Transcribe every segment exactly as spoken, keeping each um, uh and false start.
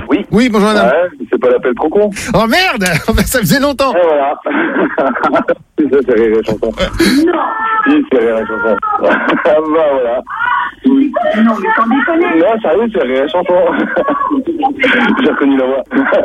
Oui. Oui, bonjour madame. Ouais, c'est pas l'appel trop con. Oh merde. Ça faisait longtemps. Et voilà. C'est ça, c'est rire et chanson. Non. Si, c'est rire et chanson. Bah voilà. Non, mais sans déconner. Non, sérieux, c'est rire et chanson. J'ai reconnu la voix.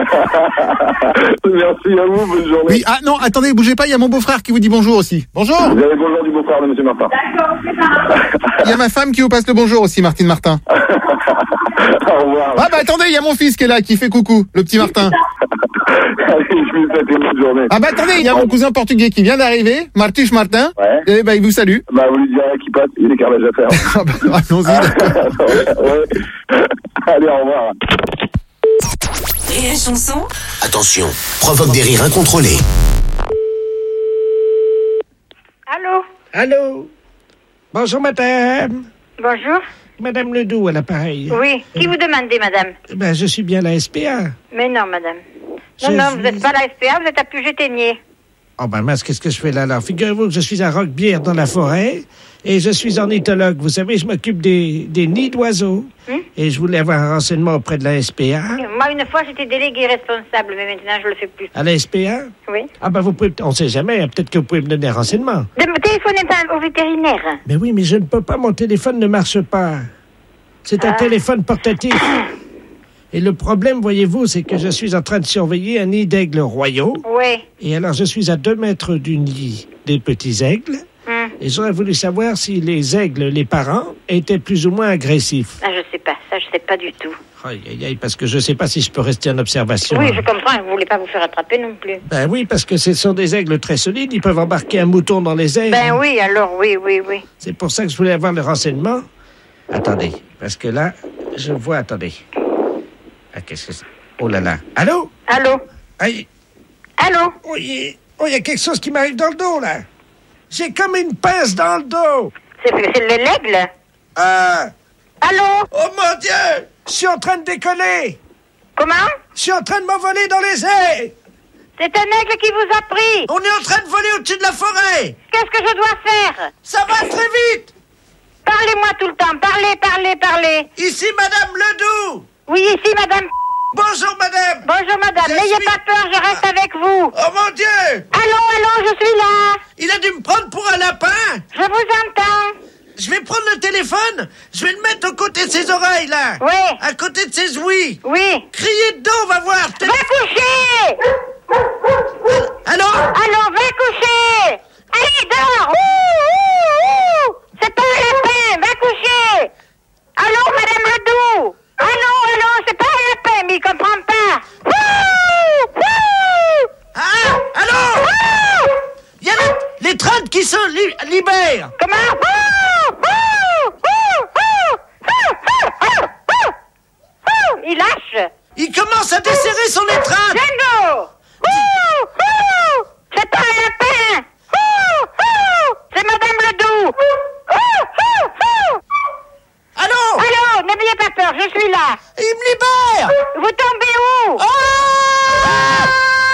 Merci à vous, bonne journée. Oui, ah non, attendez, bougez pas, il y a mon beau-frère qui vous dit bonjour aussi. Bonjour. Vous avez le bonjour du beau-frère de monsieur Martin. D'accord, c'est ça. Il y a ma femme qui vous passe le bonjour aussi, Martine Martin. Au revoir. Ah bah attendez, il y a mon fils qui est là, qui fait coucou, le petit Martin. Allez, je vous souhaite une bonne journée. Ah bah attendez, il y a mon cousin portugais qui vient d'arriver, Martich Martin. Ouais. Et bah il vous salue. Bah, vous lui direz qu'il passe, il y a des carrelages à faire. Ah bah allons-y. Ouais. Allez, au revoir. Rire et chanson. Attention, provoque des rires incontrôlés. Allô? Allô? Bonjour madame. Bonjour. Madame Ledoux à l'appareil. Oui. Qui vous demandez, madame? Ben, je suis bien la S P A. Mais non, madame. Je Non, non, suis- vous n'êtes pas la S P A, vous êtes à Puget-Ténier. Oh ben mince, qu'est-ce que je fais là, alors? Figurez-vous que je suis à Roquebière dans la forêt et je suis ornithologue. Vous savez, je m'occupe des, des nids d'oiseaux. Hum? Et je voulais avoir un renseignement auprès de la S P A. Moi, une fois, j'étais déléguée responsable, mais maintenant, je le fais plus. À la S P A? Oui. Ah ben vous pouvez, on sait jamais, peut-être que vous pouvez me donner un renseignement. Ne me téléphonez pas au vétérinaire. Mais oui, mais je ne peux pas, mon téléphone ne marche pas. C'est un Ah. téléphone portatif. Et le problème, voyez-vous, c'est que je suis en train de surveiller un nid d'aigles royaux. Oui. Et alors, je suis à deux mètres du nid des petits aigles. Hum. Et j'aurais voulu savoir si les aigles, les parents, étaient plus ou moins agressifs. Ah, je sais pas, ça, je sais pas du tout. Aïe, aïe, aïe, parce que je sais pas si je peux rester en observation. Oui, je comprends, vous voulez pas vous faire attraper non plus. Ben oui, parce que ce sont des aigles très solides. Ils peuvent embarquer un mouton dans les ailes. Ben oui, alors, oui, oui, oui. C'est pour ça que je voulais avoir le renseignement. Attendez, parce que là, je vois... Attendez. Ah, qu'est-ce que c'est? Oh là là. Allô? Allô? Aïe. Allô? Oh, il y a- oh, il y a quelque chose qui m'arrive dans le dos, là. J'ai comme une pince dans le dos. C'est c'est le- l'aigle? Ah! Allô? Oh mon Dieu! Je suis en train de décoller! Comment? Je suis en train de m'envoler dans les airs! C'est un aigle qui vous a pris. On est en train de voler au-dessus de la forêt! Qu'est-ce que je dois faire? Ça va très vite! Parlez-moi tout le temps, parlez, parlez, parlez. Ici Madame Ledoux! Oui, ici, madame. Bonjour Madame! Bonjour, madame. Je N'ayez suis- pas peur, je reste avec vous. Oh mon Dieu! Allô, allô, je suis là. Il a dû me prendre pour un lapin! Je vous entends. Je vais prendre le téléphone, je vais le mettre aux côtés de ses oreilles, là! Oui, À côté de ses ouïes! oui. Criez dedans, on va voir! Va coucher. Allô? Allô, va coucher. Allez, dors. Ouh, ouh, ouh. C'est pas un lapin, va coucher. Allô, madame Ledoux. Allô, allô, c'est pas un lapin, mais il comprend pas. Ouh, ouh. Ah! Allô? Ouh. Il y a les, les trente qui se li- libèrent! Comment? Ouh, ouh, ouh, ouh, ouh, ouh, ouh, ouh. Il lâche. Il commence à desserrer son étreinte! Django! Ouh, ouh. C'est pas un lapin! Ouh, ouh. C'est madame Ledoux! Ouh, ouh, ouh. Allô? Allô, n'ayez pas peur, je suis là. Il me libère! Vous tombez où? Ah!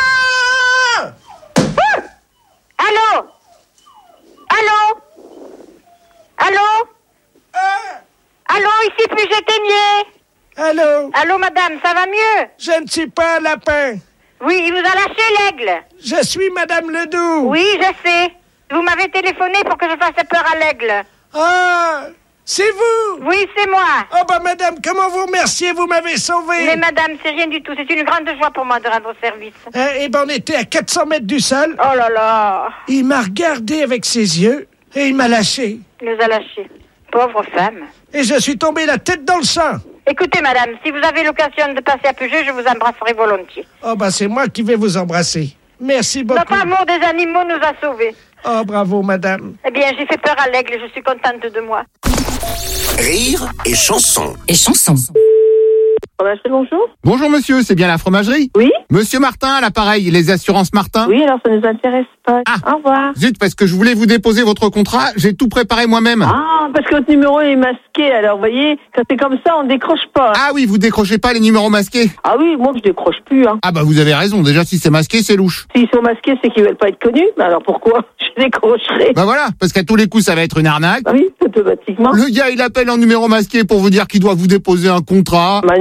Ouh. Allô? Allô? Allô? Ah! Allô, ici Puget-Ténier. Allô? Allô, madame, ça va mieux? Je ne suis pas un lapin. Oui, il vous a lâché l'aigle. Je suis Madame Ledoux. Oui, je sais. Vous m'avez téléphoné pour que je fasse peur à l'aigle. Ah! C'est vous? Oui, c'est moi. Oh bah Madame, comment vous remercier? Vous m'avez sauvé. Mais madame, c'est rien du tout. C'est une grande joie pour moi de rendre service. Hein, eh ben on était à quatre cents mètres du sol. Oh là là. Il m'a regardé avec ses yeux et il m'a lâché. Il nous a lâchés. Pauvre femme. Et je suis tombé la tête dans le sang. Écoutez, madame, si vous avez l'occasion de passer à Puget, je vous embrasserai volontiers. Oh bah c'est moi qui vais vous embrasser. Merci beaucoup. Notre amour des animaux nous a sauvés. Oh bravo Madame. Eh bien, j'ai fait peur à l'aigle et je suis contente de moi. Rire et chanson. Et chanson. Fromagerie, bonjour. Bonjour monsieur, c'est bien la fromagerie? Oui? Monsieur Martin à l'appareil, les assurances Martin? Oui, alors ça nous intéresse pas. Ah. Au revoir. Zut, parce que je voulais vous déposer votre contrat, j'ai tout préparé moi-même. Ah, parce que votre numéro est masqué, alors vous voyez, quand c'est comme ça, on décroche pas. Ah oui, vous décrochez pas les numéros masqués? Ah oui, moi je décroche plus, hein. Ah bah vous avez raison, déjà si c'est masqué, c'est louche. S'ils sont masqués, c'est qu'ils veulent pas être connus. Mais alors pourquoi je décrocherai? Bah voilà, parce qu'à tous les coups ça va être une arnaque. Ah oui, automatiquement. Le gars il appelle en numéro masqué pour vous dire qu'il doit vous déposer un contrat. Ma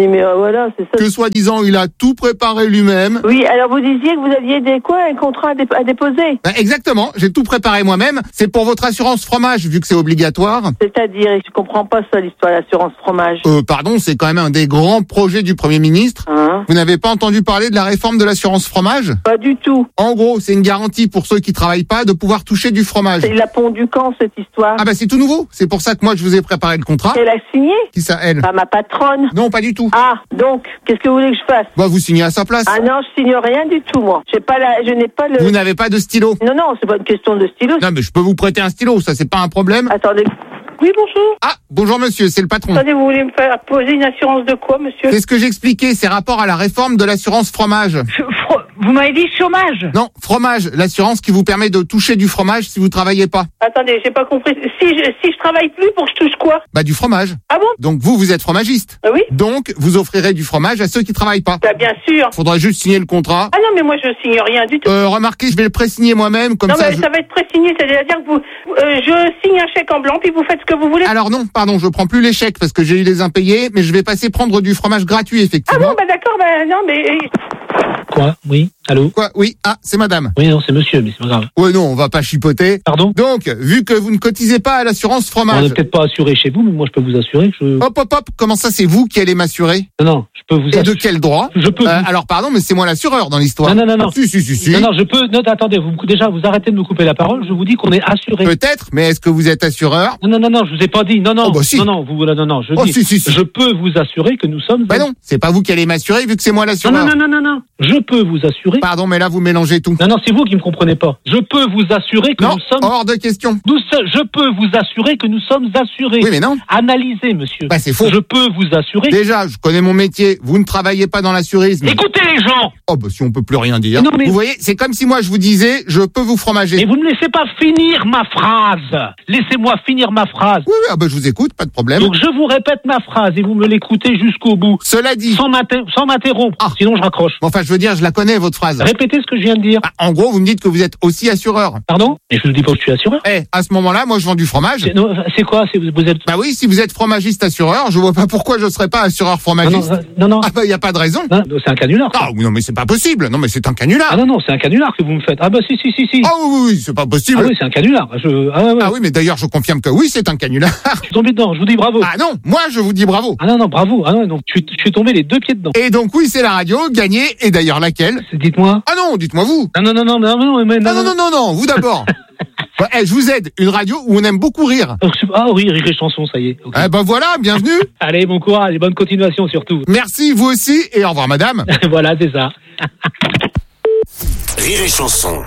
Oui, mais euh, voilà, c'est ça. Que soi-disant, il a tout préparé lui-même. Oui, alors vous disiez que vous aviez des quoi, un contrat à, dé- à déposer. Ben, exactement, j'ai tout préparé moi-même. C'est pour votre assurance fromage, vu que c'est obligatoire. C'est-à-dire, je comprends pas ça, l'histoire de l'assurance fromage. Euh, pardon, c'est quand même un des grands projets du Premier ministre. Hein? Vous n'avez pas entendu parler de la réforme de l'assurance fromage? Pas du tout. En gros, c'est une garantie pour ceux qui travaillent pas de pouvoir toucher du fromage. Il a pondu quand, cette histoire? Ah bah c'est tout nouveau. C'est pour ça que moi je vous ai préparé le contrat. Elle a signé? Qui ça, elle? Pas ma patronne. Non, pas du tout. Ah, donc, qu'est-ce que vous voulez que je fasse? Bah vous signez à sa place. Ah non, je signe rien du tout, moi. J'ai pas la, je n'ai pas le... Vous n'avez pas de stylo. Non, non, c'est pas une question de stylo. Non mais je peux vous prêter un stylo, ça c'est pas un problème. Attendez. Oui, bonjour. Ah, bonjour monsieur, c'est le patron. Attendez, vous voulez me faire poser une assurance de quoi, monsieur? C'est ce que j'expliquais, c'est rapport à la réforme de l'assurance fromage. Vous m'avez dit chômage? Non, fromage, l'assurance qui vous permet de toucher du fromage si vous travaillez pas. Attendez, j'ai pas compris. Si je, si je travaille plus, pour que je touche quoi? Bah du fromage. Ah bon? Donc vous, vous êtes fromagiste. Ah oui? Donc vous offrirez du fromage à ceux qui travaillent pas. Bah bien sûr. Faudra juste signer le contrat. Ah non, mais moi je signe rien du tout. Euh, remarquez, je vais le pré-signer moi-même, comme non, ça. mais je... ça va être pré-signé, c'est-à-dire que vous, euh, je signe un chèque en blanc, puis vous faites ce que vous voulez. Alors non, pardon, je prends plus les chèques parce que j'ai eu les impayés, mais je vais passer prendre du fromage gratuit, Ah effectivement. bon, bah d'accord, bah non, mais... Quoi? Oui? Allô? Quoi? Oui, ah, c'est madame. Oui, non, c'est monsieur, mais c'est pas grave. Ouais, non, on va pas chipoter. Pardon? Donc, vu que vous ne cotisez pas à l'assurance On fromage... n'est peut-être pas assuré chez vous, mais moi je peux vous assurer que je... Hop, hop, hop, comment ça, c'est vous qui allez m'assurer? Non, non, je peux vous Et assurer... de quel droit? Je peux... Euh, vous- alors, pardon, mais c'est moi l'assureur dans l'histoire. Non, non, non, non. Si, si, si, si. Non, non, je peux... Non, attendez, vous, déjà, vous arrêtez de me couper la parole, je vous dis qu'on est assuré. Peut-être, mais est-ce que vous êtes assureur? Non, non, non, non, je vous ai pas dit. Non, non, Oh, bah, si. non, non, vous, non, non, non, je Oh, dis... si, si, si. Je peux vous assurer que nous sommes... Bah non, c'est pas vous qui allez m'assurer vu que c'est moi Non, l'assureur. non, non, non, non, non. Je peux vous assurer... Pardon, mais là, vous mélangez tout. Non, non, c'est vous qui me comprenez pas. Je peux vous assurer que Non, nous sommes... hors de question. Nous so- je peux vous assurer que nous sommes assurés. Oui, mais non. Analysez, monsieur. Bah, c'est faux. Je peux vous assurer... Déjà, je connais mon métier. Vous ne travaillez pas dans l'assurisme. Écoutez les gens. Oh, bah, si on peut plus rien dire. Non, mais- Vous voyez, c'est comme si moi, je vous disais, je peux vous fromager. Mais vous ne me laissez pas finir ma phrase. Laissez-moi finir ma phrase. Oui, oui, ah, bah, je vous écoute, pas de problème. Donc je vous répète ma phrase et vous me l'écoutez jusqu'au bout. Cela dit. Sans m'inter- sans m'interrompre. Ah. Sinon je raccroche. Enfin, je veux dire, je la connais, votre phrase. Répétez ce que je viens de dire. Bah, en gros, vous me dites que vous êtes aussi assureur. Pardon? Mais je ne dis pas que je suis assureur. Eh, à ce moment-là, moi, je vends du fromage. C'est, non, c'est quoi? C'est, vous êtes... Bah oui, si vous êtes fromagiste assureur, je vois pas pourquoi je serais pas assureur Non, fromagiste. non, non, non. Ah bah, y a pas de raison. Non, c'est un canular. ça. Ah oui, non, mais c'est pas possible. Non, mais c'est un canular. Ah non, non, c'est un canular que vous me faites. Ah bah si, si, si, si. Ah oui, oui, oui, c'est pas possible. Ah oui, c'est un canular. Je... Ah ouais, ouais. Ah oui, mais d'ailleurs, je confirme que oui, c'est un canular. Je suis tombé dedans, je vous dis bravo. Ah non, moi, je vous dis bravo. Ah non, non, bravo. Ah non, donc je suis, je suis tombé les deux pieds dedans. Et donc, oui, c'est la radio, gagnée, et d'ailleurs, laquelle? C'est- Dites-moi. Ah non, dites-moi vous. Non, non, non, non, non, non, mais Non, non, non, non, non, vous d'abord. Ouais, eh, je vous aide, une radio où on aime beaucoup rire. Ah oui, rire et chanson, ça y est. Ok. Eh ben voilà, bienvenue. Allez, bon courage et bonne continuation surtout. Merci, vous aussi, et au revoir, madame. Voilà, c'est ça. Rire et chanson.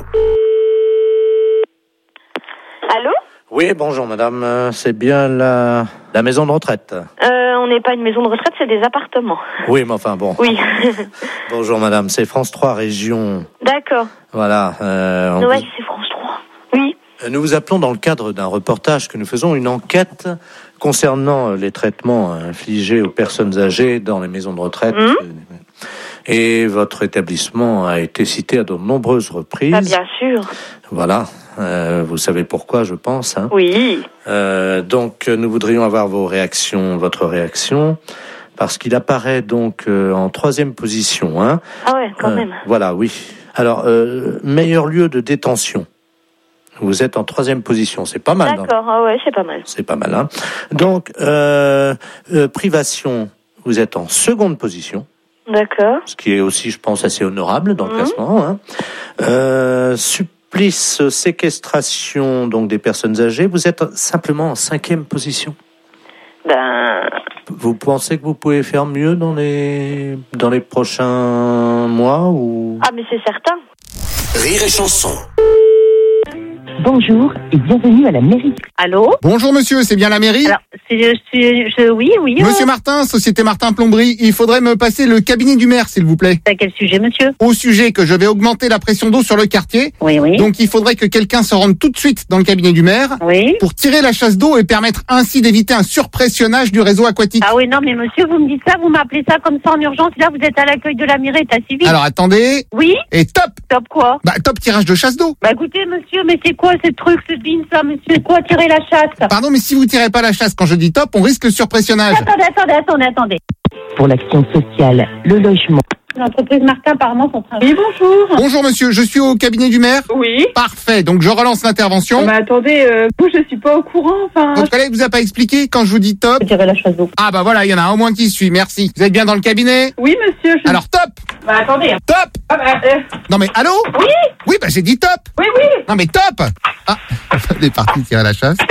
Allô? Oui, bonjour madame, Euh, c'est bien la, la maison de retraite. Euh, on n'est pas une maison de retraite, c'est des appartements. Oui, mais enfin bon. Oui. Bonjour madame, c'est France trois Région. D'accord. Voilà. Euh, on Ouais, vous- c'est France trois. Oui. Nous vous appelons dans le cadre d'un reportage que nous faisons, une enquête concernant les traitements infligés aux personnes âgées dans les maisons de retraite. Mmh. Et votre établissement a été cité à de nombreuses reprises. Ah, bien sûr. Voilà. Euh, vous savez pourquoi, je pense. Hein. Oui. Euh, donc, nous voudrions avoir vos réactions, votre réaction, parce qu'il apparaît donc euh, en troisième position. Hein. Ah ouais, quand Euh, même. Voilà, oui. Alors, euh, meilleur lieu de détention. Vous êtes en troisième position, c'est pas mal. D'accord, ah ouais, c'est pas mal. C'est pas mal, hein. Donc, euh, euh, privation, vous êtes en seconde position, D'accord. ce qui est aussi, je pense, assez honorable dans le Mhm. classement. Hein. Euh, supplice, séquestration, donc des personnes âgées, vous êtes simplement en cinquième position. Ben, Vous pensez que vous pouvez faire mieux dans les dans les prochains mois ou ah mais c'est certain. Rire et chanson. Bonjour et bienvenue à la mairie. Allô? Bonjour monsieur, c'est bien la mairie? Alors, c'est, c'est, je, oui, oui. Monsieur euh, Martin, Société Martin Plomberie, il faudrait me passer le cabinet du maire, s'il vous plaît. c'est à quel sujet, monsieur? Au sujet que je vais augmenter la pression d'eau sur le quartier. Oui, oui. Donc il faudrait que quelqu'un se rende tout de suite dans le cabinet du maire Oui. pour tirer la chasse d'eau et permettre ainsi d'éviter un surpressionnage du réseau aquatique. Ah oui, non, mais monsieur, vous me dites ça, vous m'appelez ça comme ça en urgence. Là, vous êtes à l'accueil de la mairie, état civil. Alors attendez, Oui? et top, Top quoi? bah top tirage de chasse d'eau. Bah écoutez, monsieur, mais c'est quoi ce truc, ce bin, ça, monsieur? Quoi, tirer la chasse? Pardon, mais si vous tirez pas la chasse quand je dis top, on risque le surpressionnage. Attendez, attendez, attendez, attendez. pour l'action sociale, le logement. L'entreprise Martin, apparemment, sont train. Oui, bonjour. Bonjour monsieur, je suis au cabinet du maire. Oui. Parfait, donc je relance l'intervention. Mais attendez, euh, vous, je suis pas au courant, enfin. Votre collègue vous a pas expliqué quand je vous dis top? Je dirais la chasse d'eau. Ah bah voilà, il y en a un au moins qui suit, merci. Vous êtes bien dans le cabinet? Oui, monsieur. Je... Alors top. Bah attendez. Top. Ah, bah, euh... Non mais allô? Oui. Oui, bah j'ai dit top. Oui, oui. Non mais top. Ah, elle est partie tirer la chasse.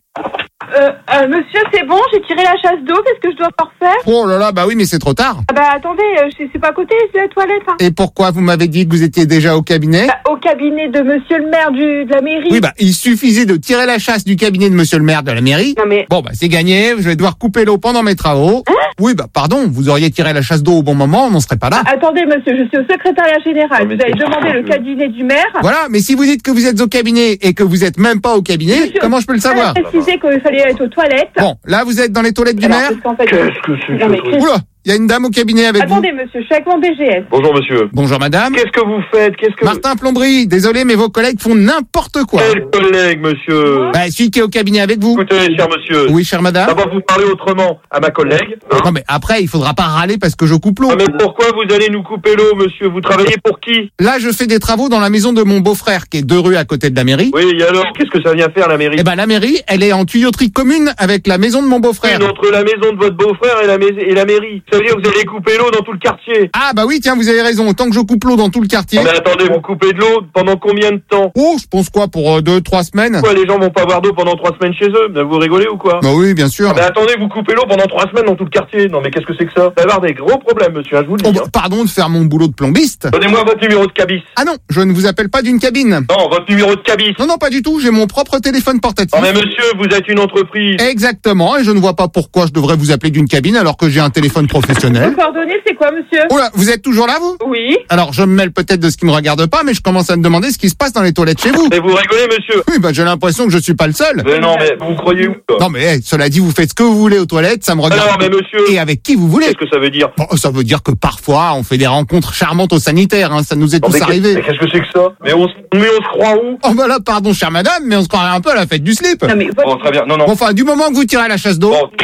Euh, euh, monsieur, c'est bon, j'ai tiré la chasse d'eau, qu'est-ce que je dois encore faire? Oh là là, bah oui, mais c'est trop tard. Ah bah attendez, euh, c'est c'est pas à côté, c'est la toilette. Hein. Et pourquoi vous m'avez dit que vous étiez déjà au cabinet? Bah, au cabinet de monsieur le maire du, de la mairie. Oui, bah il suffisait de tirer la chasse du cabinet de monsieur le maire de la mairie. Non mais... Bon bah c'est gagné, je vais devoir couper l'eau pendant mes travaux. Hein? Oui, bah pardon, vous auriez tiré la chasse d'eau au bon moment, on n'en serait pas là. Ah, attendez, monsieur, je suis au secrétariat général. Vous avez demandé le cabinet du maire. Voilà, mais si vous dites que vous êtes au cabinet et que vous êtes même pas au cabinet, Monsieur, comment je peux le savoir? J'ai précisé qu'il fallait être aux toilettes. Bon, là vous êtes dans les toilettes du Alors, maire? parce qu'en fait- Qu'est-ce que c'est Non, mais que ce truc? Oula, il y a une dame au cabinet avec Attendez, monsieur, je suis avec mon B G S. Bonjour monsieur. vous. Bonjour madame. Qu'est-ce que vous faites? Qu'est-ce que Martin Plomberie, désolé mais vos collègues font n'importe quoi. Quel collègue, monsieur? Bah celui qui est au cabinet avec vous. Écoutez, cher monsieur. Oui, chère madame. D'abord, vous parlez autrement à ma collègue. Hein? Non mais après, il faudra pas râler parce que je coupe l'eau. Ah, mais pourquoi vous allez nous couper l'eau, monsieur? Vous travaillez pour qui? Là, je fais des travaux dans la maison de mon beau-frère qui est deux rues à côté de la mairie. Oui, et alors, qu'est-ce que ça vient faire, la mairie? Eh ben la mairie, elle est en tuyauterie commune avec la maison de mon beau-frère. Oui, entre la maison de votre beau-frère et la, mais- et la mairie. Ça veut dire que vous allez couper l'eau dans tout le quartier. Ah bah oui, tiens, vous avez raison. Autant que je coupe l'eau dans tout le quartier. Mais attendez, vous coupez de l'eau pendant combien de temps? Oh, je pense quoi pour euh, deux, trois semaines. Quoi, les gens vont pas avoir d'eau pendant trois semaines chez eux? Vous rigolez ou quoi? Bah oui, bien sûr. Ah, mais attendez, vous coupez l'eau pendant trois semaines dans tout le quartier. Non mais qu'est-ce que c'est que ça? Vous allez avoir des gros problèmes, monsieur, hein, je vous le Oh, dis. bah, pardon de faire mon boulot de plombiste. Donnez-moi votre numéro de cabis. Ah non, je ne vous appelle pas d'une cabine. Non, votre numéro de cabis. Non, non, pas du tout. J'ai mon propre téléphone portatif. Non mais monsieur, vous êtes une entreprise. Exactement, et je ne vois pas pourquoi je devrais vous appeler d'une cabine alors que j'ai un téléphone professionnel. Vos coordonnées, c'est quoi, monsieur? Oh là, vous êtes toujours là, vous? Oui. Alors, je me mêle peut-être de ce qui me regarde pas, mais je commence à me demander ce qui se passe dans les toilettes chez vous. Mais vous rigolez, monsieur? Oui, bah j'ai l'impression que je suis pas le seul. Mais non, mais vous croyez où, quoi? Non, mais eh, cela dit, vous faites ce que vous voulez aux toilettes, ça me regarde. Alors, mais monsieur, Et avec qui vous voulez. qu'est-ce que ça veut dire? Bon, ça veut dire que parfois, on fait des rencontres charmantes au sanitaire, hein, ça nous est Non, tous mais qu'est- arrivé. mais qu'est-ce que c'est que ça? Mais on, se- mais on se croit où? Oh bah là, pardon, chère madame, mais on se croirait un peu à la fête du slip. Non mais... Bon, très bien. Non, non. Bon, enfin, du moment que vous tirez à la chasse d'eau. Bon.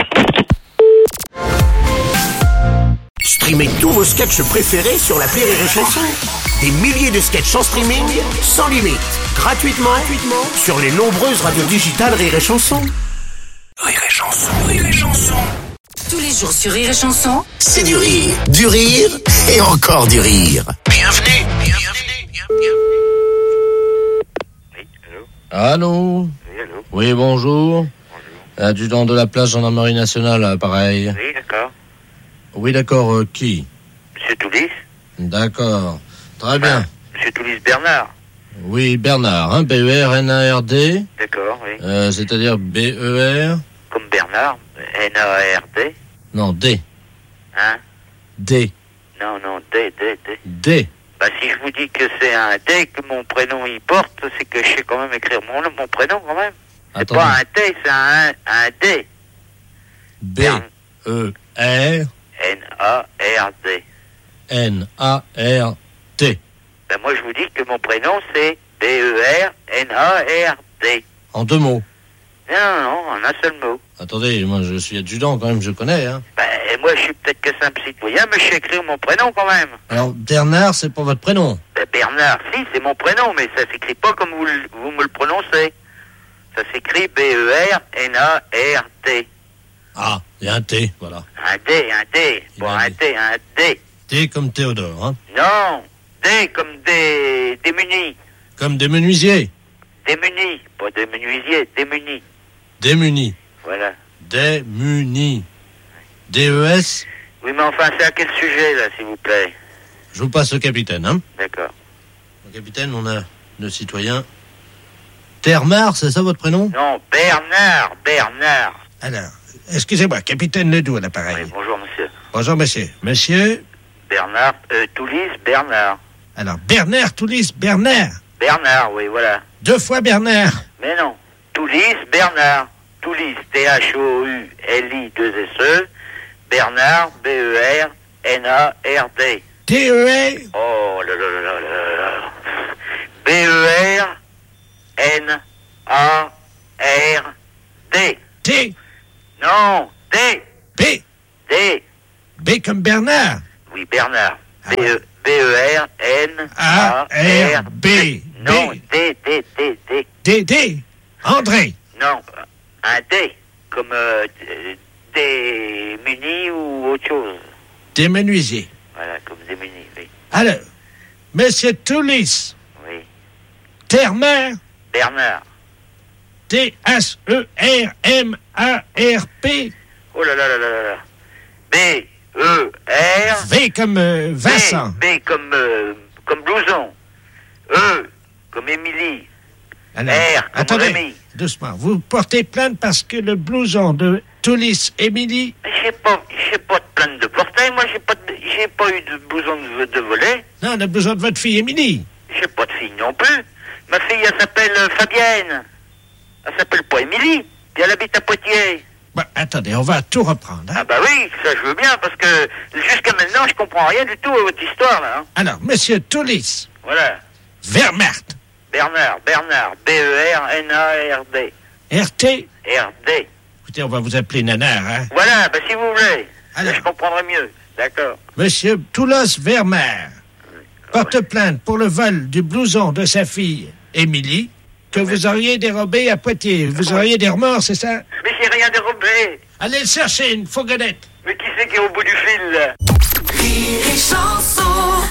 Streamez tous vos sketchs préférés sur la Rire et Chanson. Des milliers de sketchs en streaming, sans limite, gratuitement, gratuitement sur les nombreuses radios digitales Rire et Chanson. Rire et Chanson, Rire et Chanson. Tous les jours sur Rire et Chanson, C'est du rire, du rire et encore du rire. Bienvenue, bienvenue, bienvenue. Allô? Oui, allô? Oui, bonjour. Adjudant de la place gendarmerie nationale, euh, pareil. Oui, d'accord. Oui, d'accord, euh, qui? Monsieur Toulis? D'accord. Très bien. Monsieur Toulis Bernard? Oui, Bernard, hein, B E R N A R D, D'accord, oui. euh, c'est-à-dire B E R, Comme Bernard, N A R D? non, D, Hein? D, Non, non, D, D, D. D. Bah, si je vous dis que c'est un D que mon prénom y porte, c'est que je sais quand même écrire mon, mon prénom quand même. C'est Attendez. pas un T, c'est un, un D. B E R N A R D. N A R T. Ben, moi, je vous dis que mon prénom, c'est B E R N A R D. En deux mots. Non, non, non, en un seul mot. Attendez, moi je suis adjudant quand même, je connais, hein. Ben, moi, je suis peut-être que simple citoyen, mais je sais écrire mon prénom quand même. Alors, Bernard, c'est pas votre prénom. Ben, Bernard, si, c'est mon prénom, mais ça s'écrit pas comme vous, le- vous me le prononcez. Ça s'écrit B E R N A R D. Ah, il y a un T, voilà. Un D, un D. Il Bon, a un dit. D, un D. T comme Théodore, hein. Non, D comme des démunis. Comme des menuisiers. Démunis, pas des menuisiers, démunis. Démunis. Voilà. Démunis. D E S. Oui, mais enfin, c'est à quel sujet, là, s'il vous plaît? Je vous passe le capitaine, hein. D'accord. Le capitaine, on a le citoyen. Termar, c'est ça votre prénom? Non, Bernard, Bernard. Alors, excusez-moi, capitaine Ledoux à l'appareil. Oui, bonjour, monsieur. Bonjour, monsieur. Monsieur, Bernard, euh, Toulis, Bernard. alors, Bernard Toulis Bernard. Bernard, oui, voilà. Deux fois Bernard. Mais non. Toulis, Bernard. Toulis, T H O U L I deux S E. Bernard, B E R N A R D. T E R. Oh là là là là là là. B E R N A R D. T. Non, D. B. D. B comme Bernard. Oui, Bernard. Ah B E B E R N A R B. Non, D, D, D, D. D, D. André. Non, un D, comme euh, démuni ou autre chose. Démenuisier. Voilà, comme démuni, oui. Alors, Monsieur Toulis. Oui. Terre-Mère. Bernard. T S E R M A R P. Oh là là là là là. B E R. V comme euh, Vincent. B, B comme, euh, comme blouson. E comme Émilie. Alors, R comme attendez, Rémi. doucement. Vous portez plainte parce que le blouson de Toulis Émilie. J'ai pas, j'ai pas de plainte de portail. Moi, j'ai pas, de, j'ai pas eu de blouson de, de volet. Non, le blouson de votre fille Émilie. J'ai pas de fille non plus. Ma fille, elle s'appelle euh, Fabienne. Elle s'appelle pas Émilie. Puis elle habite à Poitiers. Bah, attendez, on va tout reprendre. Hein? Ah bah oui, ça je veux bien, parce que jusqu'à maintenant, je comprends rien du tout à votre histoire, là. Hein. Alors, Monsieur Toulis. Voilà. Vermert. Bernard, Bernard, B E R N A R D. R T. R D. Écoutez, on va vous appeler Nanar, hein? Voilà, bah si vous voulez. Alors. Là, je comprendrai mieux. D'accord. Monsieur Toulos Vermeer porte plainte pour le vol du blouson de sa fille, Émilie, que vous auriez dérobé à Poitiers. Vous auriez des remords, c'est ça? Mais j'ai rien dérobé. Allez le chercher, une fourgonnette. Mais qui c'est qui est au bout du fil, là? Rire et chanson.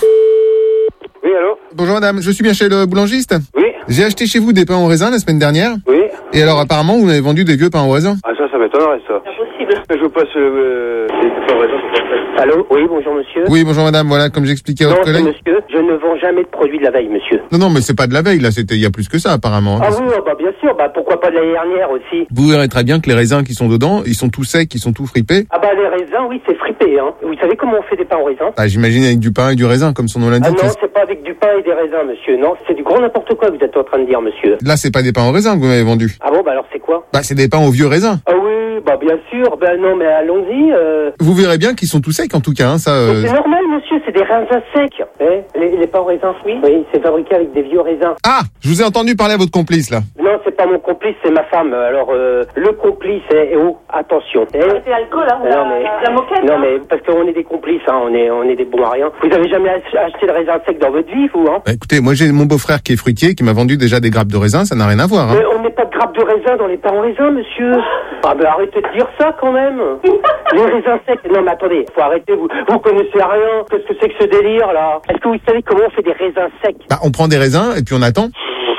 Oui, allô? Bonjour madame, je suis bien chez le boulangiste. Oui. J'ai acheté chez vous des pains au raisin la semaine dernière. Oui. Et alors apparemment vous m'avez vendu des vieux pains au raisin. Ah ça, ça m'étonnerait ça. Impossible. Je vous passe le... Euh, Allô? Oui, bonjour monsieur. Oui, bonjour madame, voilà, comme j'expliquais à Non, votre c'est collègue. monsieur, je ne vends jamais de produits de la veille, monsieur. Non, non, mais c'est pas de la veille, là, c'était il y a plus que ça apparemment. Ah oui, oh, bah bien sûr, bah pourquoi pas de l'année dernière aussi? Vous verrez très bien que les raisins qui sont dedans, ils sont tous secs, ils sont tous fripés. Ah bah les raisins, oui, c'est fripé, hein. Vous savez comment on fait des pains au raisin? Bah, j'imagine avec du pain et du raisin, comme son nom Ah l'indique. non, c'est pas avec du pain et des raisins, monsieur. Non, c'est du grand n'importe quoi que vous êtes en train de dire, monsieur. Là, c'est pas des pains au raisin que vous m'avez vendus. Ah bon, bah alors c'est quoi? Bah, c'est des pains au vieux raisin. Ah oui, bah bien sûr, bah non, mais allons-y. Euh... Vous verrez bien qu'ils sont tous secs, en tout cas, hein, ça... euh, C'est normal, monsieur, c'est des raisins secs. Eh, les, les pains au raisin, oui. Oui, c'est fabriqué avec des vieux raisins. Ah, je vous ai entendu parler à votre complice, là. Non, c'est pas mon complice, c'est ma femme. Alors, euh, le complice, eh, oh, attention. Eh, C'est l'alcool, hein, non, mais, la moquette. non, hein. mais parce qu'on est des complices, hein, on est, on est des bons à rien. Vous avez jamais ach- acheté de raisin sec dans votre vie, vous, hein? Bah, écoutez, moi j'ai mon beau-frère qui est fruitier, qui m'a vendu déjà des grappes de raisin, ça n'a rien à voir. Hein. Mais on met pas de grappes de raisin dans les pains au raisin, monsieur. Ah ben arrêtez de dire ça quand même. Les raisins secs. Non mais attendez, faut arrêter. Vous, vous connaissez rien. Qu'est-ce que c'est que ce délire là? Est-ce que vous savez comment on fait des raisins secs? Bah, on prend des raisins et puis on attend.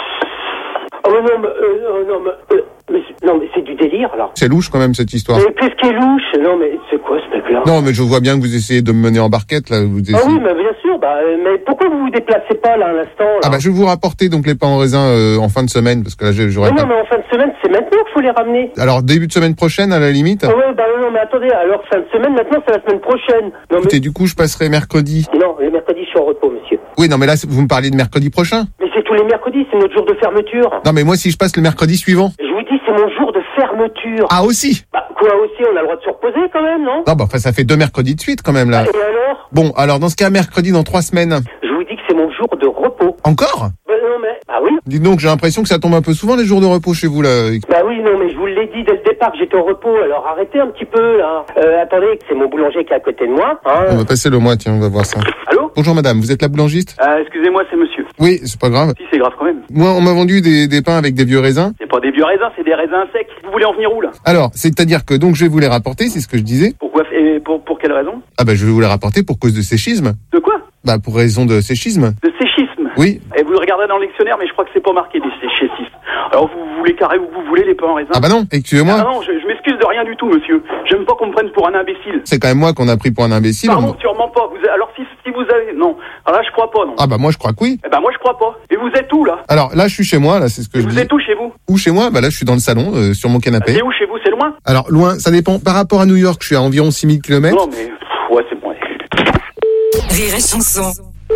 Oh non mais, euh, non mais, euh, mais c'est- non mais c'est du délire là. C'est louche quand même cette histoire. Mais qu'est-ce qui est louche? Non mais c'est quoi ce mec-là? Non, mais je vois bien que vous essayez de me mener en barquette, là. Vous essayez... Ah oui, mais bien sûr. Bah, euh, mais pourquoi vous vous déplacez pas là à l'instant là? Ah bah, je vais vous rapporter donc les pains en raisin euh, en fin de semaine, parce que là, j'ai- j'aurais Mais pas... non mais en fin de semaine, c'est maintenant qu'il faut les ramener. Alors, début de semaine prochaine, à la limite. Ah ouais, bah non mais attendez. Alors fin de semaine, maintenant c'est la semaine prochaine. Non mais Écoutez, du coup, je passerai mercredi. non, les mercredis je suis en repos, monsieur. Oui, non, mais là, vous me parlez de mercredi prochain. Mais c'est tous les mercredis, c'est notre jour de fermeture. Non, mais moi, si je passe le mercredi suivant. Je vous dis, c'est mon jour de fermeture. Ah, aussi? Bah, quoi aussi, on a le droit de se reposer quand même, non? Non, bah, enfin, ça fait deux mercredis de suite, quand même, là. Et alors? Bon, alors, dans ce cas, mercredi dans trois semaines. Je vous dis que c'est mon jour de repos. Encore? Bah non, mais... Ah oui? Dites donc, j'ai l'impression que ça tombe un peu souvent, les jours de repos chez vous, là. Bah oui, non, mais je vous l'ai dit dès le départ que j'étais au repos, alors arrêtez un petit peu, là. Euh, attendez, c'est mon boulanger qui est à côté de moi, hein. On va passer le mois, tiens, on va voir ça. Allô? Bonjour, madame, vous êtes la boulangiste? Ah, excusez-moi, c'est monsieur. Oui, c'est pas grave. Si, c'est grave quand même. Moi, on m'a vendu des, des pains avec des vieux raisins. C'est pas des vieux raisins, c'est des raisins secs. Vous voulez en venir où, là? Alors, c'est-à-dire que donc je vais vous les rapporter, c'est ce que je disais. Pourquoi? Et pour, pour quelle raison? Ah bah je vais vous les rapporter pour cause de séchisme. De quoi? Bah pour raison de séchisme. De séchisme? Oui. Et vous le regardez dans le dictionnaire, mais je crois que c'est pas marqué des séchismes. Alors vous voulez carré où vous voulez les pains en raisin? Ah bah non, excusez-moi. Ah non, je, je m'excuse de rien du tout, monsieur. J'aime pas qu'on me prenne pour un imbécile. C'est quand même moi qu'on a pris pour un imbécile. Pardon, on- sûrement pas. Vous, alors si, si vous avez... Non. Alors là, je crois pas, non. Ah bah moi je crois que oui. Eh ben moi, je crois pas. Et vous êtes où, là? Alors là je suis chez moi, là c'est ce que je Vous dis. êtes où chez vous? Où chez moi? Bah là je suis dans le salon, euh, sur mon canapé. C'est où chez vous? C'est loin? Alors loin, ça dépend. Par rapport à New York, je suis à environ six mille kilomètres. Non, mais... pff, ouais, c'est bon. Rire et chanson.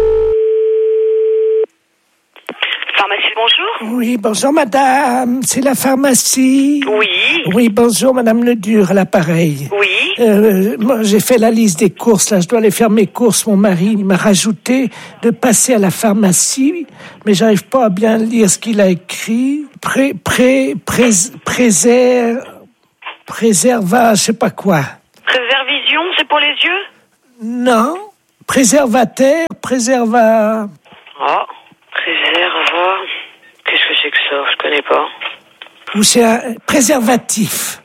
Pharmacie, bonjour. Oui, bonjour madame, c'est la pharmacie. Oui. Oui, bonjour madame Ledur, à l'appareil. Oui. Euh, moi, j'ai fait la liste des courses, là, je dois aller faire mes courses. Mon mari il m'a rajouté de passer à la pharmacie, mais j'arrive pas à bien lire ce qu'il a écrit. Pré, pré, pré, préserve, préserva, je sais pas quoi. Préservision, c'est pour les yeux? Non. Préservateur, préserva... Oh, préserva... Qu'est-ce que c'est que ça? Je connais pas. Ou c'est un préservatif?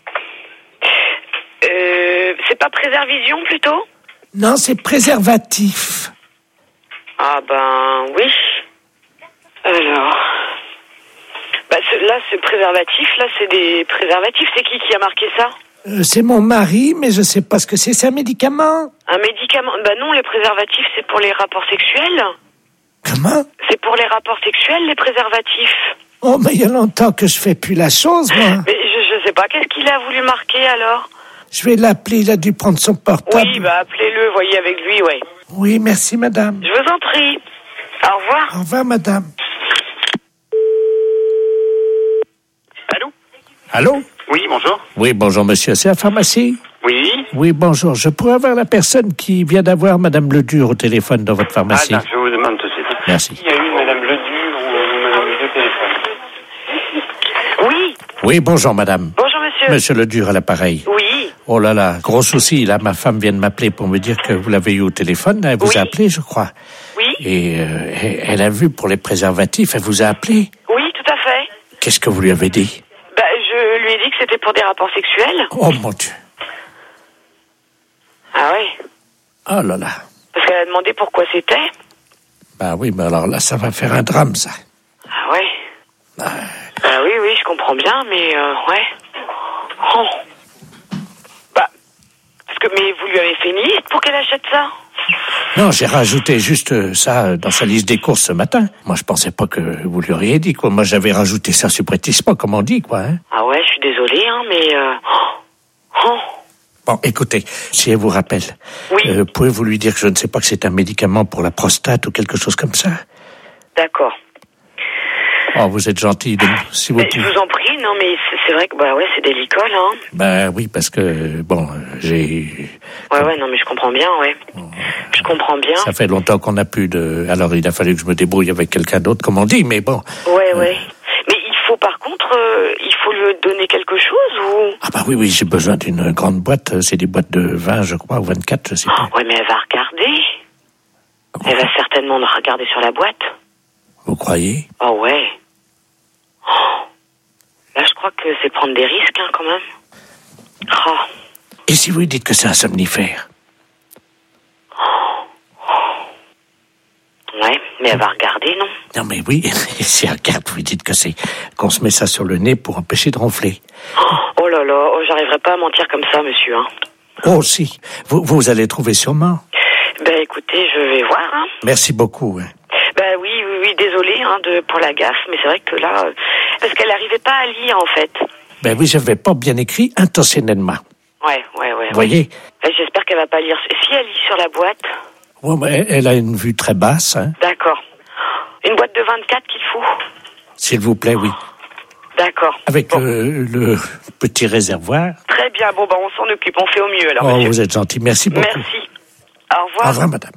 Euh, c'est pas préservision plutôt? Non, c'est préservatif. Ah ben oui. Alors... Bah ce, là, ce préservatif, là, c'est des préservatifs. C'est qui qui a marqué ça? Euh, c'est mon mari, mais je sais pas ce que c'est. C'est un médicament? Un médicament? Bah non, les préservatifs, c'est pour les rapports sexuels. Comment? C'est pour les rapports sexuels, les préservatifs. Oh, mais il y a longtemps que je fais plus la chose, moi. Mais je, je sais pas, qu'est-ce qu'il a voulu marquer alors? Je vais l'appeler, il a dû prendre son portable. Oui, bah appelez-le, voyez avec lui, ouais. Oui, merci, madame. Je vous en prie. Au revoir. Au revoir, madame. Allô? Allô? Oui, bonjour. Oui, bonjour, monsieur. C'est la pharmacie? Oui. Oui, bonjour. Je pourrais avoir la personne qui vient d'avoir madame Ledur au téléphone dans votre pharmacie? Ah, je vous demande tout de suite. Merci. Il y a eu madame Ledur ou madame Ledur au téléphone? Oui. Oui, bonjour, madame. Bonjour, monsieur. Monsieur Ledur à l'appareil. Oui. Oh là là, gros souci. Là, ma femme vient de m'appeler pour me dire que vous l'avez eu au téléphone. Elle vous oui. a appelé, je crois. Oui. Et euh, elle a vu pour les préservatifs. Elle vous a appelé? Oui, tout à fait. Qu'est-ce que vous lui avez dit? Bah, je lui ai dit que c'était pour des rapports sexuels. Oh, mon Dieu. Ah oui. Oh là là. Parce qu'elle a demandé pourquoi c'était. Bah oui, mais alors là, ça va faire un drame, ça. Ah ouais. Ah, ah oui, oui, je comprends bien, mais euh, ouais. Oh. Bah, parce que, mais vous lui avez fait une liste pour qu'elle achète ça? Non, j'ai rajouté juste ça dans sa liste des courses ce matin. Moi, je pensais pas que vous lui auriez dit, quoi. Moi, j'avais rajouté ça subrepticement, comme on dit, quoi, hein. Ah ouais, je suis désolée, hein, mais... Euh... Oh. Bon, écoutez, si elle vous rappelle, oui. euh, pouvez-vous lui dire que je ne sais pas que c'est un médicament pour la prostate ou quelque chose comme ça? D'accord. Oh, vous êtes gentil, de... si vous mais je vous en prie, non, mais c'est, c'est vrai que, bah ouais, c'est délicat, là. Hein. Ben oui, parce que, bon, j'ai... Ouais, ouais, non, mais je comprends bien, ouais. Je comprends bien. Ça fait longtemps qu'on n'a plus de... Alors, il a fallu que je me débrouille avec quelqu'un d'autre, comme on dit, mais bon... Ouais, euh... ouais. Mais il faut, par contre, euh, il faut lui donner quelque chose, ou... Ah bah oui, oui, j'ai besoin d'une grande boîte. C'est des boîtes de vingt, je crois, ou vingt-quatre, je sais pas. Oh, ouais, mais elle va regarder. Oh. Elle va certainement regarder sur la boîte. Vous croyez? Oh, ouais. Oh. Là, je crois que c'est prendre des risques, hein, quand même. Oh. Et si vous lui dites que c'est un somnifère? Ouais, mais elle va regarder, non? Non, mais oui, si elle regarde, vous lui dites que c'est qu'on se met ça sur le nez pour empêcher de ronfler. Oh là là, oh, j'arriverai pas à mentir comme ça, monsieur, hein. Oh, si. Vous, vous allez trouver sûrement. Ben, écoutez, je vais voir, hein. Merci beaucoup, hein. Ben oui, oui, oui, désolé, hein, de, pour la gaffe, mais c'est vrai que là... Euh, parce qu'elle n'arrivait pas à lire, en fait. Ben oui, j'avais pas bien écrit intentionnellement. Ouais, ouais, ouais. Vous voyez? Ben, j'espère qu'elle va pas lire... Si elle lit sur la boîte... Ouais, mais elle a une vue très basse, hein. D'accord. Une boîte de vingt-quatre qu'il faut? S'il vous plaît, oui. D'accord. Avec bon. le, le petit réservoir. Très bien, bon, ben on s'en occupe, on fait au mieux, alors, Oh, monsieur. vous êtes gentil, merci beaucoup. Merci. Au revoir. Au revoir, madame.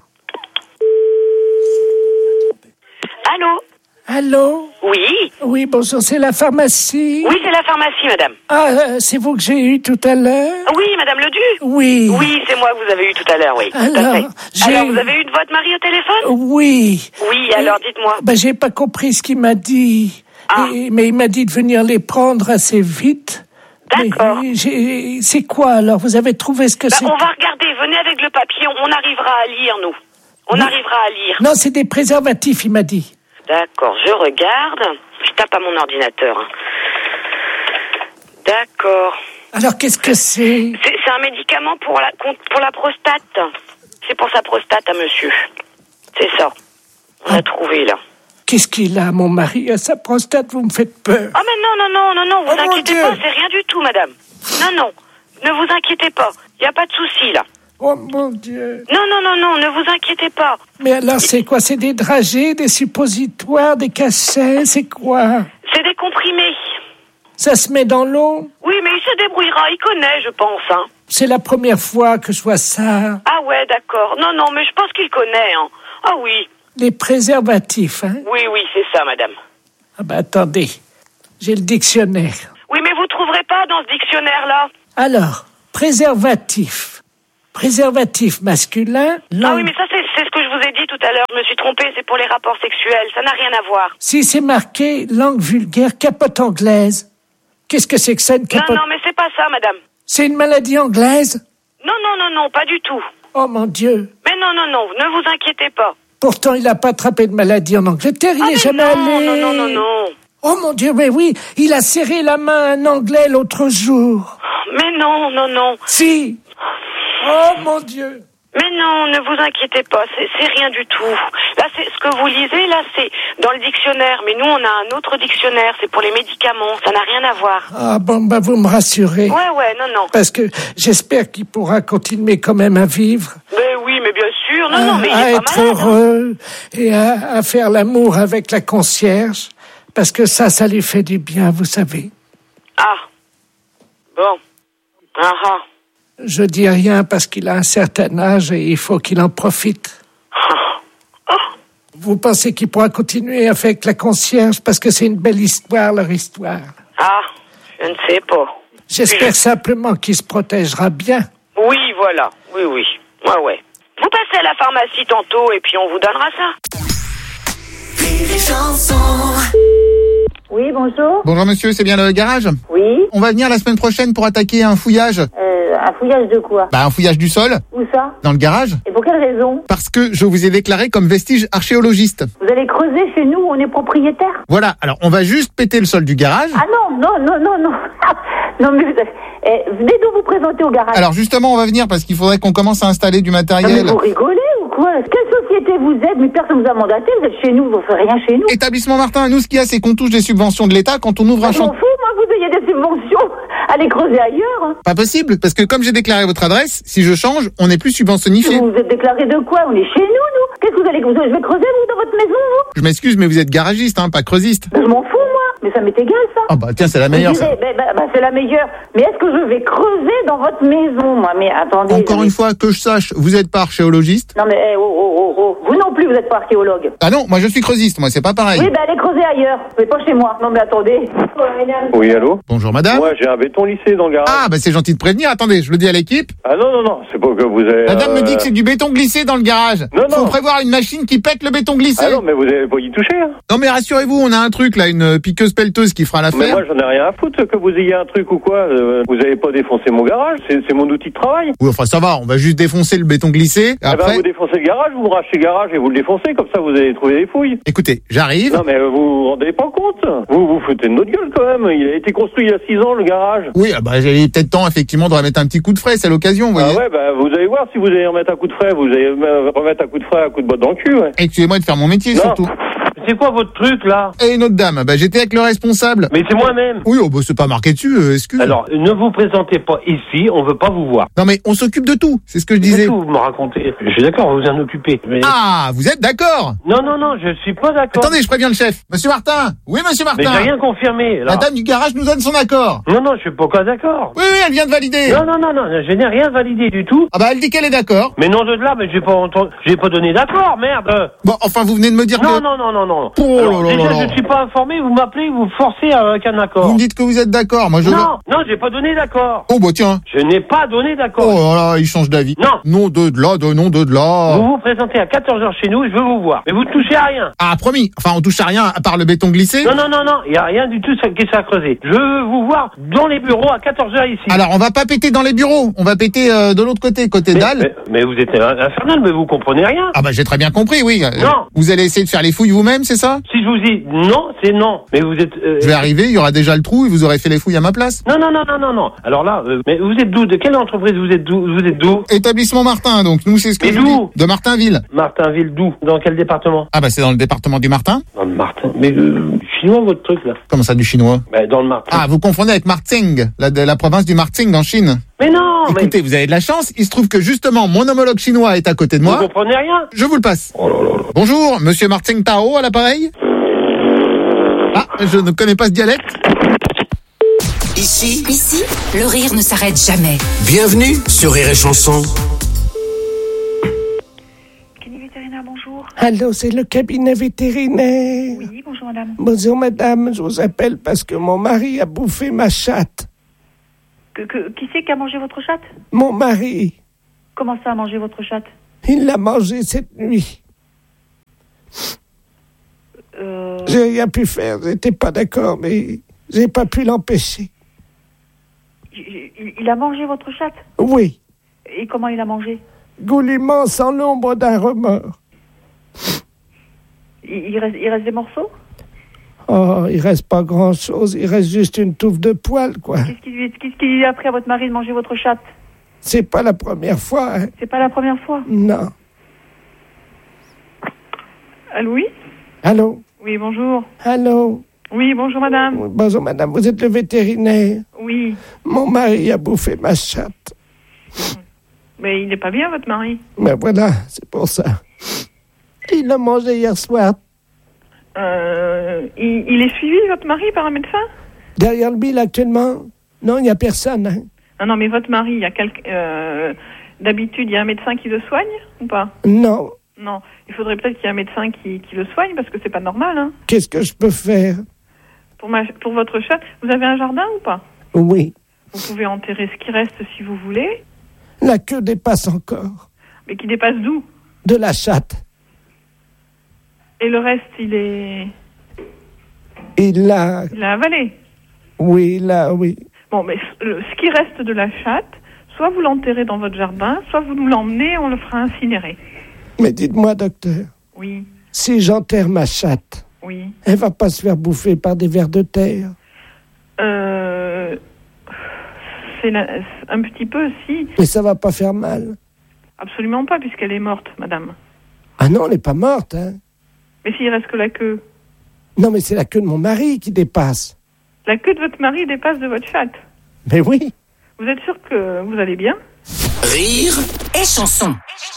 Allô? Allô? Oui? Oui, bonjour, c'est la pharmacie? Oui, c'est la pharmacie, madame. Ah, euh, c'est vous que j'ai eu tout à l'heure? Oui, madame Ledu? Oui. Oui, c'est moi que vous avez eu tout à l'heure, oui. Alors, j'ai... alors, vous avez eu de votre mari au téléphone? Oui. Oui, alors, dites-moi. Ben, j'ai pas compris ce qu'il m'a dit. Ah. Et, mais il m'a dit de venir les prendre assez vite. D'accord. Mais, j'ai... C'est quoi, alors? Vous avez trouvé ce que bah, c'est? On va regarder, venez avec le papier, on arrivera à lire, nous. On non. arrivera à lire. Non, c'est des préservatifs, il m'a dit. D'accord, je regarde. Je tape à mon ordinateur. D'accord. Alors, qu'est-ce que c'est? C'est, c'est un médicament pour la, pour la prostate. C'est pour sa prostate à monsieur. C'est ça. On ah. a trouvé, là. Qu'est-ce qu'il a, mon mari, à sa prostate? Vous me faites peur. Ah, mais non, non, non, non, non, vous oh, inquiétez pas, c'est rien du tout, madame. Non, non, ne vous inquiétez pas. Il n'y a pas de souci, là. Oh, mon Dieu. Non, non, non, non, ne vous inquiétez pas. Mais alors, c'est quoi? C'est des dragées, des suppositoires, des cachets? C'est quoi? C'est des comprimés. Ça se met dans l'eau? Oui, mais il se débrouillera, il connaît, je pense, hein. C'est la première fois que je vois ça. Ah ouais, d'accord. Non, non, mais je pense qu'il connaît, hein. Ah oui. Les préservatifs, hein? Oui, oui, c'est ça, madame. Ah ben, attendez. J'ai le dictionnaire. Oui, mais vous trouverez pas dans ce dictionnaire-là. Alors, préservatif. Préservatif masculin. Ah langue... oui, mais ça, c'est, c'est ce que je vous ai dit tout à l'heure. Je me suis trompée, c'est pour les rapports sexuels. Ça n'a rien à voir. Si c'est marqué langue vulgaire, capote anglaise. Qu'est-ce que c'est que ça, une capote? Non, non, mais c'est pas ça, madame. C'est une maladie anglaise? Non, non, non, non, pas du tout. Oh mon Dieu. Mais non, non, non, ne vous inquiétez pas. Pourtant, il n'a pas attrapé de maladie en Angleterre, il ah, n'est jamais non, allé. Non, non, non, non. Oh mon Dieu, mais oui, il a serré la main à un Anglais l'autre jour. Mais non, non, non. Si. Oh mon Dieu. Mais non, ne vous inquiétez pas, c'est, c'est rien du tout. Là, c'est ce que vous lisez, là, c'est dans le dictionnaire. Mais nous, on a un autre dictionnaire, c'est pour les médicaments. Ça n'a rien à voir. Ah bon, bah vous me rassurez. Ouais, ouais, non, non. Parce que j'espère qu'il pourra continuer quand même à vivre. Mais oui, mais bien sûr. Non, à, non, mais il à est être pas malade, heureux hein. Et à, à faire l'amour avec la concierge. Parce que ça, ça lui fait du bien, vous savez. Ah. Bon. Ah ah. Je dis rien parce qu'il a un certain âge et il faut qu'il en profite. Vous pensez qu'il pourra continuer avec la concierge parce que c'est une belle histoire, leur histoire? Ah, je ne sais pas. J'espère je... simplement qu'il se protégera bien. Oui, voilà. Oui, oui. Ouais, ouais. Vous passez à la pharmacie tantôt et puis on vous donnera ça. Rire et chanson. Oui, bonjour. Bonjour monsieur, c'est bien le garage? Oui. On va venir la semaine prochaine pour attaquer un fouillage. Euh, un fouillage de quoi? Bah un fouillage du sol. Où ça? Dans le garage. Et pour quelle raison? Parce que je vous ai déclaré comme vestige archéologiste. Vous allez creuser chez nous, on est propriétaire. Voilà, alors on va juste péter le sol du garage. Ah non, non, non, non, non. Non mais vous avez... eh, venez donc vous présenter au garage. Alors justement, on va venir parce qu'il faudrait qu'on commence à installer du matériel. Non, mais vous rigolez ou quoi? Quelle société vous êtes? Mais personne vous a mandaté, vous êtes chez nous, vous ne faites rien chez nous. Établissement Martin, nous ce qu'il y a c'est qu'on touche des subventions de l'État quand on ouvre un Je m'en chantier. fous, moi, vous ayez des subventions. Allez creuser ailleurs. Hein. Pas possible, parce que comme j'ai déclaré votre adresse, si je change, on n'est plus subventionné. Vous vous êtes déclaré de quoi? On est chez nous, nous. Qu'est-ce que vous allez... Je vais creuser, vous, dans votre maison, vous? Je m'excuse, mais vous êtes garagiste, hein, pas creusiste. Je m'en fous, moi. Mais ça m'est égal, ça. Ah bah tiens, c'est la meilleure, ça. Bah, bah, bah, c'est la meilleure. Mais est-ce que je vais creuser dans votre maison, moi? Mais attendez... Encore je... une fois, que je sache, vous êtes pas archéologiste? Non mais, eh, oh, oh, oh, oh. Vous non plus, vous êtes pas archéologue. Ah non, moi je suis creusiste, moi c'est pas pareil. Oui, bah allez creuser ailleurs, mais pas chez moi. Non mais attendez. Oui, allô? Bonjour madame. Moi, j'ai un béton lissé dans le garage. Ah bah c'est gentil de prévenir, attendez, je le dis à l'équipe. Ah non, non, non, c'est pas que vous avez... Madame euh... me dit que c'est du béton glissé dans le garage. Non, non. Faut prévoir une machine qui pète le béton glissé. Ah non, mais vous avez pas y touché, hein. Non mais rassurez-vous, on a un truc là, une piqueuse pelleteuse qui fera l'affaire. Mais moi j'en ai rien à foutre que vous ayez un truc ou quoi. Euh, vous avez pas défoncé mon garage, c'est, c'est mon outil de travail. Oui, enfin ça va, on va juste défoncer le béton glissé. Ah Après... ben vous défoncez le garage, vous me rachetez le garage et vous le défoncez, comme ça vous allez trouver des fouilles. Écoutez, j'arrive. Non mais vous vous rendez pas compte. Vous vous foutez de notre gueule quand même. Il a été construit il y a six ans le garage. Oui, ah bah j'ai peut-être temps effectivement de remettre un petit coup de frais, c'est l'occasion, vous voyez. Ah ouais, bah vous allez voir si vous allez remettre un coup de frais, vous allez remettre un coup de frais, un coup de botte dans le cul, ouais. Excusez-moi de faire mon métier, non. surtout. C'est quoi votre truc là? Et une autre dame, bah j'étais avec le responsable. Mais c'est moi-même. Oui, oh bah c'est pas marqué dessus, euh, excuse. Alors, ne vous présentez pas ici, on veut pas vous voir. Non mais on s'occupe de tout, c'est ce que je disais. Qu'est-ce que vous me racontez? Je suis d'accord, vous en occupez. Mais... Ah, vous êtes d'accord? Non, non, non, je suis pas d'accord. Attendez, je préviens le chef. Monsieur Martin. Oui, monsieur Martin. Mais j'ai rien confirmé. La dame du garage nous donne son accord. Non, non, je suis pas quoi d'accord. Oui, oui, elle vient de valider. Non, non, non, non, je n'ai rien validé du tout. Ah bah elle dit qu'elle est d'accord. Mais non de là, mais j'ai pas entendu, j'ai pas donné d'accord, merde. Bon, enfin vous venez de me dire non, que... Non, non, non, non, non. Oh Alors, là là déjà, là là. je suis pas informé, vous m'appelez, vous forcez avec un accord. Vous me dites que vous êtes d'accord, moi je Non, veux... non, j'ai pas donné d'accord. Oh bah tiens. Je n'ai pas donné d'accord. Oh là là, il change d'avis. Non. Non de, de là, de non de, de là. Vous vous présentez à quatorze heures chez nous, je veux vous voir. Mais vous ne touchez à rien. Ah promis. Enfin on touche à rien à part le béton glissé. Non, non, non, non, il y a rien du tout qui s'est creusé. Je veux vous voir dans les bureaux à quatorze heures ici. Alors on va pas péter dans les bureaux, on va péter euh, de l'autre côté, côté mais, dalle. Mais, mais vous êtes infernal, mais vous comprenez rien. Ah bah j'ai très bien compris, oui. Non. Vous allez essayer de faire les fouilles vous-même, c'est ça? Si je vous dis non, c'est non. Mais vous êtes... Euh... Je vais arriver, il y aura déjà le trou et vous aurez fait les fouilles à ma place. Non, non, non, non, non, non. Alors là, euh, mais vous êtes d'où? De quelle entreprise vous êtes d'où? Vous êtes d'où? Établissement Martin, donc nous c'est ce que mais je vous d'où? dis. De Martinville. Martinville d'où? Dans quel département? Ah bah c'est dans le département du Martin. Dans le Martin. Mais euh, chinois votre truc là? Comment ça du chinois? Bah, dans le Martin. Ah vous confondez avec Marting, la, de la province du Marting en Chine. Mais non. Écoutez, mais... vous avez de la chance. Il se trouve que justement mon homologue chinois est à côté de moi. Vous comprenez rien? Je vous le passe. Oh là là là. Bonjour, Monsieur Marting Tao à l'appareil. Ah, je ne connais pas ce dialecte. Ici, Ici, le rire ne s'arrête jamais. Bienvenue sur Rire et Chanson. Cabinet vétérinaire, bonjour. Allô, c'est le cabinet vétérinaire. Oui, bonjour madame. Bonjour madame, je vous appelle parce que mon mari a bouffé ma chatte. Que, que, qui c'est qui a mangé votre chatte? Mon mari. Comment ça a mangé votre chatte? Il l'a mangé cette nuit. Euh... J'ai rien pu faire, j'étais pas d'accord, mais j'ai pas pu l'empêcher. Il, il a mangé votre chatte? Oui. Et comment il a mangé? Goulûment, sans l'ombre d'un remords. Il, il, reste, il reste des morceaux? Oh, il reste pas grand-chose, il reste juste une touffe de poils, quoi. Qu'est-ce qu'il, qu'est-ce qu'il a appris à votre mari de manger votre chatte? C'est pas la première fois, hein. C'est pas la première fois? Non. Allô, oui? Allô? Oui, bonjour. Allô? Oui, bonjour madame. Oui, bonjour madame, vous êtes le vétérinaire? Oui. Mon mari a bouffé ma chatte. Mais il n'est pas bien, votre mari? Ben voilà, c'est pour ça. Il l'a mangé hier soir. Euh, il, il est suivi, votre mari, par un médecin? Derrière le bille, actuellement? Non, il n'y a personne. Hein. Ah non, mais votre mari, il y a quelqu'un... Euh, d'habitude, il y a un médecin qui le soigne, ou pas? Non. Non, il faudrait peut-être qu'il y ait un médecin qui, qui le soigne, parce que c'est pas normal, hein. Qu'est-ce que je peux faire? Pour, ma, pour votre chatte, vous avez un jardin ou pas? Oui. Vous pouvez enterrer ce qui reste si vous voulez. La queue dépasse encore. Mais qui dépasse d'où? De la chatte. Et le reste, il est... Il l'a... Il l'a avalé? Oui, là, oui. Bon, mais le, ce qui reste de la chatte, soit vous l'enterrez dans votre jardin, soit vous nous l'emmenez et on le fera incinérer. Mais dites-moi, docteur. Oui. Si j'enterre ma chatte, oui. Elle va pas se faire bouffer par des vers de terre? Euh... C'est la, un petit peu, si. Mais ça va pas faire mal? Absolument pas, puisqu'elle est morte, madame. Ah non, elle n'est pas morte, hein. Mais s'il reste que la queue? Non, mais c'est la queue de mon mari qui dépasse. La queue de votre mari dépasse de votre chatte? Mais oui. Vous êtes sûr que vous allez bien? Rire et chanson.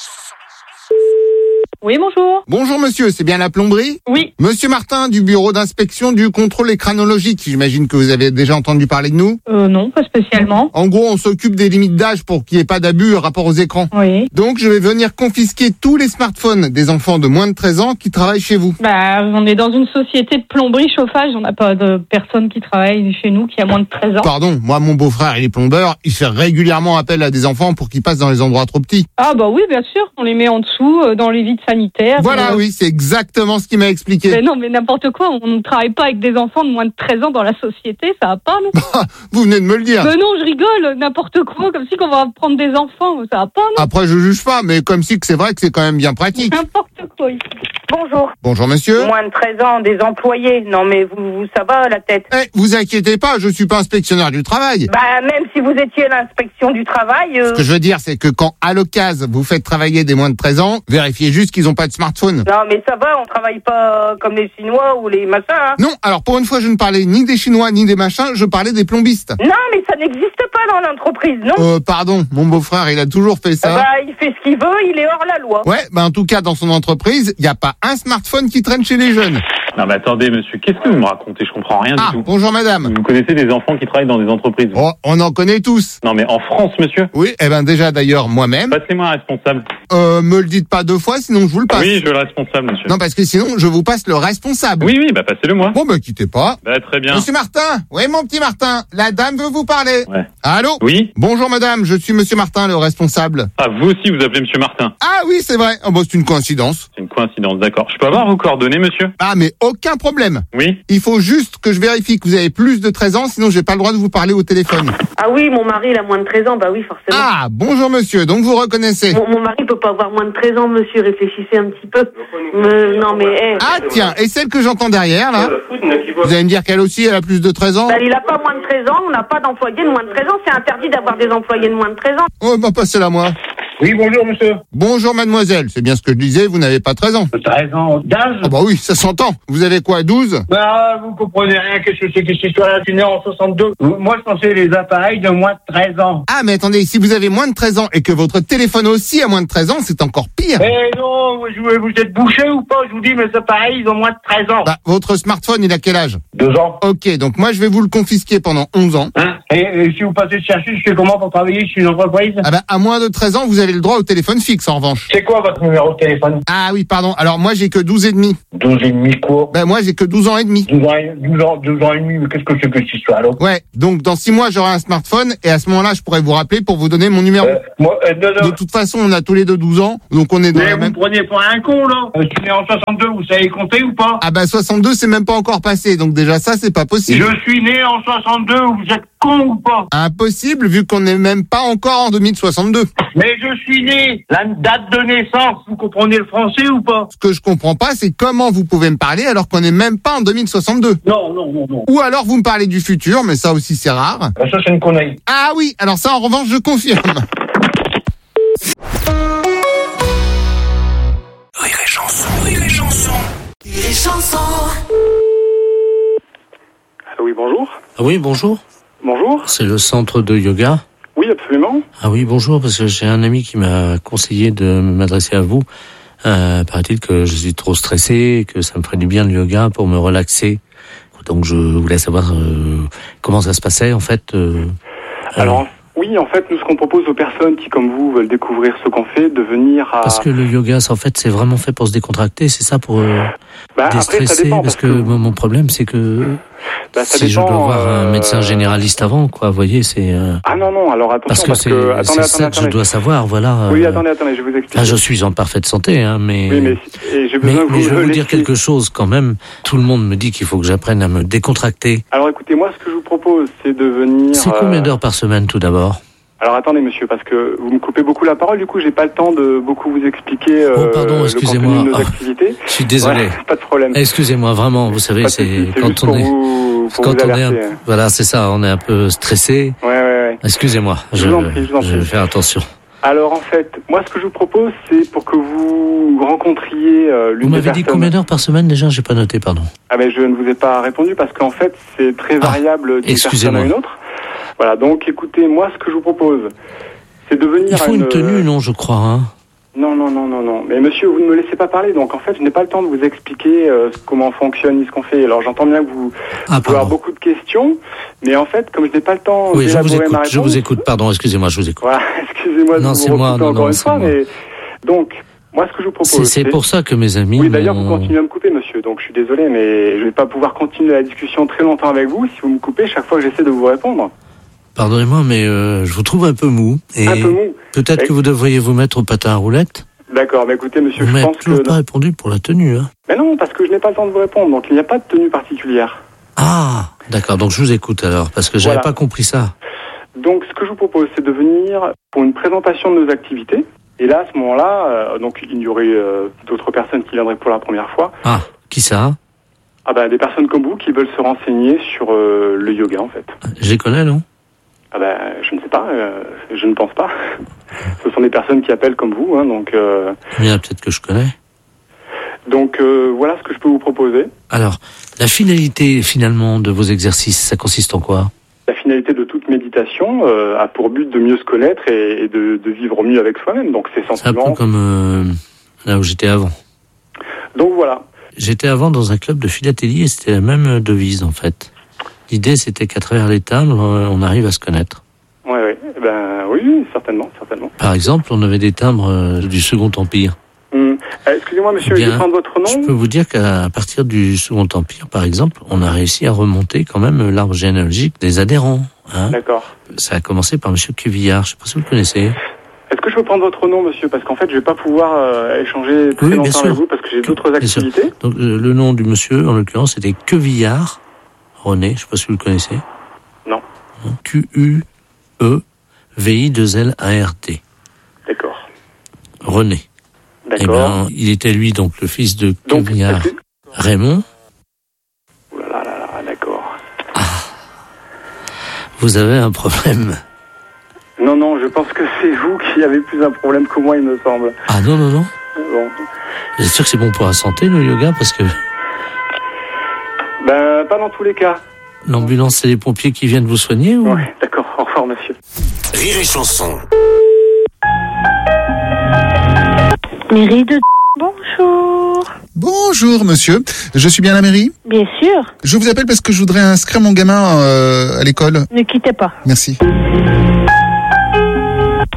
Oui, bonjour. Bonjour monsieur, c'est bien la plomberie? Oui. Monsieur Martin du bureau d'inspection du contrôle écranologique, j'imagine que vous avez déjà entendu parler de nous? Euh, non, pas spécialement. En gros, on s'occupe des limites d'âge pour qu'il n'y ait pas d'abus rapport aux écrans. Oui. Donc, je vais venir confisquer tous les smartphones des enfants de moins de treize ans qui travaillent chez vous. Bah, on est dans une société de plomberie chauffage, on n'a pas de personne qui travaille chez nous qui a moins de treize ans. Pardon, moi, mon beau-frère, il est plombeur, il fait régulièrement appel à des enfants pour qu'ils passent dans les endroits trop petits. Ah bah oui, bien sûr, on les met en dessous, euh, dans les vides sanitaires. Voilà, euh... oui, c'est exactement ce qu'il m'a expliqué. Mais non, mais n'importe quoi, on ne travaille pas avec des enfants de moins de treize ans dans la société, ça va pas, non? Vous venez de me le dire. Mais non, je rigole, n'importe quoi, comme si qu'on va prendre des enfants, ça va pas, non? Après, je juge pas, mais comme si que c'est vrai que c'est quand même bien pratique. N'importe quoi ici. Bonjour. Bonjour monsieur. Moins de treize ans, des employés. Non mais vous, vous ça va la tête? Eh, vous inquiétez pas, je suis pas inspectionnaire du travail. Bah même si vous étiez à l'inspection du travail... Euh... Ce que je veux dire, c'est que quand, à l'occasion, vous faites travailler des moins de treize ans, vérifiez juste qu'ils ont pas de smartphone. Non mais ça va, on travaille pas comme les Chinois ou les machins. Hein. Non, alors pour une fois, je ne parlais ni des Chinois ni des machins, je parlais des plombistes. Non mais ça n'existe pas dans l'entreprise, non? Euh, pardon, mon beau-frère, il a toujours fait ça. Bah il fait ce qu'il veut, il est hors la loi. Ouais, bah en tout cas, dans son entreprise, il n'y a pas un smartphone qui traîne chez les jeunes. Non mais attendez monsieur, qu'est-ce que vous me racontez? Je comprends rien ah, du tout. Bonjour madame. Vous connaissez des enfants qui travaillent dans des entreprises? Oh, on en connaît tous. Non mais en France monsieur? Oui, eh ben déjà d'ailleurs moi-même. Passez-moi un responsable. Euh, me le dites pas deux fois, sinon je vous le passe. Oui, je veux le responsable monsieur. Non parce que sinon je vous passe le responsable. Oui, oui, bah passez-le moi. Bon bah quittez pas. Bah très bien. Monsieur Martin, oui mon petit Martin, la dame veut vous parler. Ouais. Allô? Oui. Bonjour madame, je suis monsieur Martin, le responsable. Ah vous aussi vous appelez monsieur Martin? Ah oui c'est vrai, oh, bah, c'est une coïncidence. C'est une coïncidence, d'accord. Je peux avoir vos coordonnées monsieur? Ah mais aucun problème. Oui. Il faut juste que je vérifie que vous avez plus de treize ans, sinon j'ai pas le droit de vous parler au téléphone. Ah oui, mon mari il a moins de treize ans, bah oui forcément. Ah bonjour monsieur, donc vous reconnaissez. Mon, mon mari peut pas avoir moins de treize ans monsieur, réfléchissez un petit peu. Me, non mais... Hey. Ah tiens, et celle que j'entends derrière là, vous allez me dire qu'elle aussi elle a plus de treize ans? Bah, il a pas moins de treize ans, on n'a pas d'employés de moins de treize ans, c'est interdit d'avoir des employés de moins de treize ans. Oh bah passez-la moi. Oui, bonjour monsieur. Bonjour mademoiselle, c'est bien ce que je disais, vous n'avez pas treize ans. treize ans d'âge? Ah bah oui, ça s'entend. Vous avez quoi, douze? Bah, vous comprenez rien, qu'est-ce que c'est que cette histoire-là? Je suis né en soixante-deux. Moi, je pensais les appareils de moins de treize ans. Ah, mais attendez, si vous avez moins de treize ans et que votre téléphone aussi a moins de treize ans, c'est encore pire. Eh non, vous, vous êtes bouché ou pas? Je vous dis, mes appareils, ils ont moins de treize ans. Bah, votre smartphone, il a quel âge? deux ans. Ok, donc moi, je vais vous le confisquer pendant onze ans. Hein? Et, et si vous passez chercher, je fais comment pour travailler chez une entreprise? Ah bah, à moins de treize ans, vous avez avez le droit au téléphone fixe, en revanche. C'est quoi votre numéro de téléphone? Ah oui, pardon. Alors, moi, j'ai que douze et demi. douze et demi quoi? Ben, moi, j'ai que douze ans et demi. douze ans, et- douze ans, douze ans et demi, mais qu'est-ce que c'est que cette histoire, alors? Ouais. Donc, dans six mois, j'aurai un smartphone et à ce moment-là, je pourrais vous rappeler pour vous donner mon numéro. Euh, moi, euh, non, non. De toute façon, on a tous les deux douze ans, donc on est dans Mais la vous même... me prenez pour un con, là? Euh, Je suis né en soixante-deux, vous savez compter ou pas? Ah ben, soixante-deux, c'est même pas encore passé, donc déjà ça, c'est pas possible. Je suis né en soixante-deux, vous êtes con ou pas? Impossible, vu qu'on n'est même pas encore en deux mille soixante-deux. Mais je suis né, la date de naissance, vous comprenez le français ou pas? Ce que je comprends pas, c'est comment vous pouvez me parler alors qu'on n'est même pas en deux mille soixante-deux. Non, non, non, non. Ou alors vous me parlez du futur, mais ça aussi c'est rare. Ben, ça, c'est une connerie. Ah oui, alors ça en revanche, je confirme. Rire et chanson, rire et chanson. Rire et chanson. Ah oui, bonjour. Ah oui, bonjour. Bonjour. C'est le centre de yoga. Oui, absolument. Ah oui, bonjour, parce que j'ai un ami qui m'a conseillé de m'adresser à vous. Euh, paraît-il que je suis trop stressé, que ça me ferait du bien le yoga pour me relaxer. Donc je voulais savoir euh, comment ça se passait en fait. Euh, Alors, euh, oui, en fait, nous, ce qu'on propose aux personnes qui, comme vous, veulent découvrir ce qu'on fait, de venir à... Parce que le yoga, c'est- en fait, c'est vraiment fait pour se décontracter, c'est ça, pour euh, Bah, après, ça déstresser. dépend, parce parce que, que- mon mon problème, c'est que Bah, ça si je dépend, dois voir un euh, médecin généraliste avant, quoi, vous voyez, c'est euh, Ah non, non, alors parce attention, que parce c'est que... Attendez, c'est attendez, ça que je attendez. dois savoir, voilà. Oui, euh, attendez, attendez, je vais vous expliquer. Là, je suis en parfaite santé, hein, mais. Oui, mais, et j'ai Mais, besoin que mais vous je vais le vous dire laissiez. quelque chose quand même. Tout le monde me dit qu'il faut que j'apprenne à me décontracter. Alors écoutez, moi, ce que je vous propose, c'est de venir... C'est combien euh, d'heures par semaine tout d'abord? Alors attendez, monsieur, parce que vous me coupez beaucoup la parole, du coup, j'ai pas le temps de beaucoup vous expliquer euh, Oh, pardon, le excusez-moi. contenu de nos Oh, activités. Je suis désolé. Ouais, pas de problème. Excusez-moi, vraiment, vous savez, Pas de c'est souci, c'est quand juste on pour est, vous, pour quand vous on est, un- alerter. voilà, c'est ça, on est un peu stressé. Ouais, ouais, ouais. Excusez-moi, Je je, vous en prie, je vous en je prie. vais faire attention. Alors en fait, moi ce que je vous propose, c'est pour que vous rencontriez euh, l'une Vous des m'avez dit personnes. combien d'heures par semaine déjà? J'ai pas noté, pardon. Ah ben je ne vous ai pas répondu parce qu'en fait c'est très variable d'une personne excusez-moi. à une autre. Voilà, donc écoutez, moi ce que je vous propose, c'est de venir Il faut à une tenue, non, je crois, hein. Non, non, non, non, non. Mais monsieur, vous ne me laissez pas parler, donc en fait, je n'ai pas le temps de vous expliquer euh, comment fonctionne ni ce qu'on fait. Alors j'entends bien que vous, Ah, vous pouvez avoir beaucoup de questions, mais en fait, comme je n'ai pas le temps Oui, je vous d'élaborer ma écoute, je réponse... vous écoute, pardon, excusez-moi, je vous écoute. Voilà, excusez-moi de Non, vous c'est moi, recouper non, encore non, une c'est fois, moi. mais... Donc, moi, ce que je vous propose... C'est c'est pour ça que mes amis Oui, d'ailleurs, vous m'ont- continuez à me couper, monsieur, donc je suis désolé, mais je ne vais pas pouvoir continuer la discussion très longtemps avec vous si vous me coupez chaque fois que j'essaie de vous répondre. Pardonnez-moi, mais euh, je vous trouve un peu mou. Et Un peu mou. peut-être Et- que vous devriez vous mettre au patin à roulettes. D'accord, mais écoutez, monsieur, Vous je m'avez pense toujours que... pas répondu pour la tenue, hein. Mais non, parce que je n'ai pas le temps de vous répondre, donc il n'y a pas de tenue particulière. Ah, d'accord, donc je vous écoute alors, parce que j'avais Voilà. pas compris ça. Donc, ce que je vous propose, c'est de venir pour une présentation de nos activités. Et là, à ce moment-là, euh, donc il y aurait euh, d'autres personnes qui viendraient pour la première fois. Ah, qui ça? Ah ben, des personnes comme vous qui veulent se renseigner sur euh, le yoga, en fait. Je les connais, non? Ah ben, je ne sais pas, euh, je ne pense pas. Ce sont des personnes qui appellent comme vous, hein, donc... Euh, Il y en a peut-être que je connais. donc, euh, voilà ce que je peux vous proposer. Alors, la finalité finalement de vos exercices, ça consiste en quoi? La finalité de toute méditation euh, a pour but de mieux se connaître et, et de, de vivre mieux avec soi-même. Donc, c'est C'est un sentiment... peu comme euh, là où j'étais avant. Donc, voilà. J'étais avant dans un club de philatélie et c'était la même devise en fait. L'idée c'était qu'à travers les timbres, euh, on arrive à se connaître. Ouais, ouais. Eh ben, oui, oui, certainement, certainement. Par exemple, on avait des timbres euh, du Second Empire. Hum. Euh, excusez-moi, monsieur, Eh je bien, vais prendre votre nom. Je peux vous dire qu'à partir du Second Empire, par exemple, on a réussi à remonter quand même l'arbre généalogique des adhérents. Hein. D'accord. Ça a commencé par Monsieur Cuvillard, je ne sais pas si vous le connaissez. Est-ce que je peux prendre votre nom, monsieur? Parce qu'en fait, je vais pas pouvoir euh, échanger très Oui, bien longtemps sûr. avec vous parce que j'ai d'autres Bien sûr. activités. Donc euh, le nom du monsieur, en l'occurrence, c'était Quevillard René, je ne sais pas si vous le connaissez. Non. Q U E V I deux L A R D. D'accord. René. Eh D'accord. ben, il était lui donc le fils de Donc, Quevillard est-ce que- Raymond. Ouh là là là là, d'accord. Vous avez un problème. Non, non, je pense que c'est vous qui avez plus un problème que moi, il me semble. Ah non, non, non. Bon. Vous êtes sûr que c'est bon pour la santé, le yoga? Parce que Ben, pas dans tous les cas. l'ambulance, c'est les pompiers qui viennent vous soigner ou... Ouais, d'accord. Au revoir, monsieur. Rire et chanson. Mairie de... Bonjour. Bonjour monsieur, je suis bien à la mairie? Bien sûr. Je vous appelle parce que je voudrais inscrire mon gamin euh, à l'école. Ne quittez pas. Merci.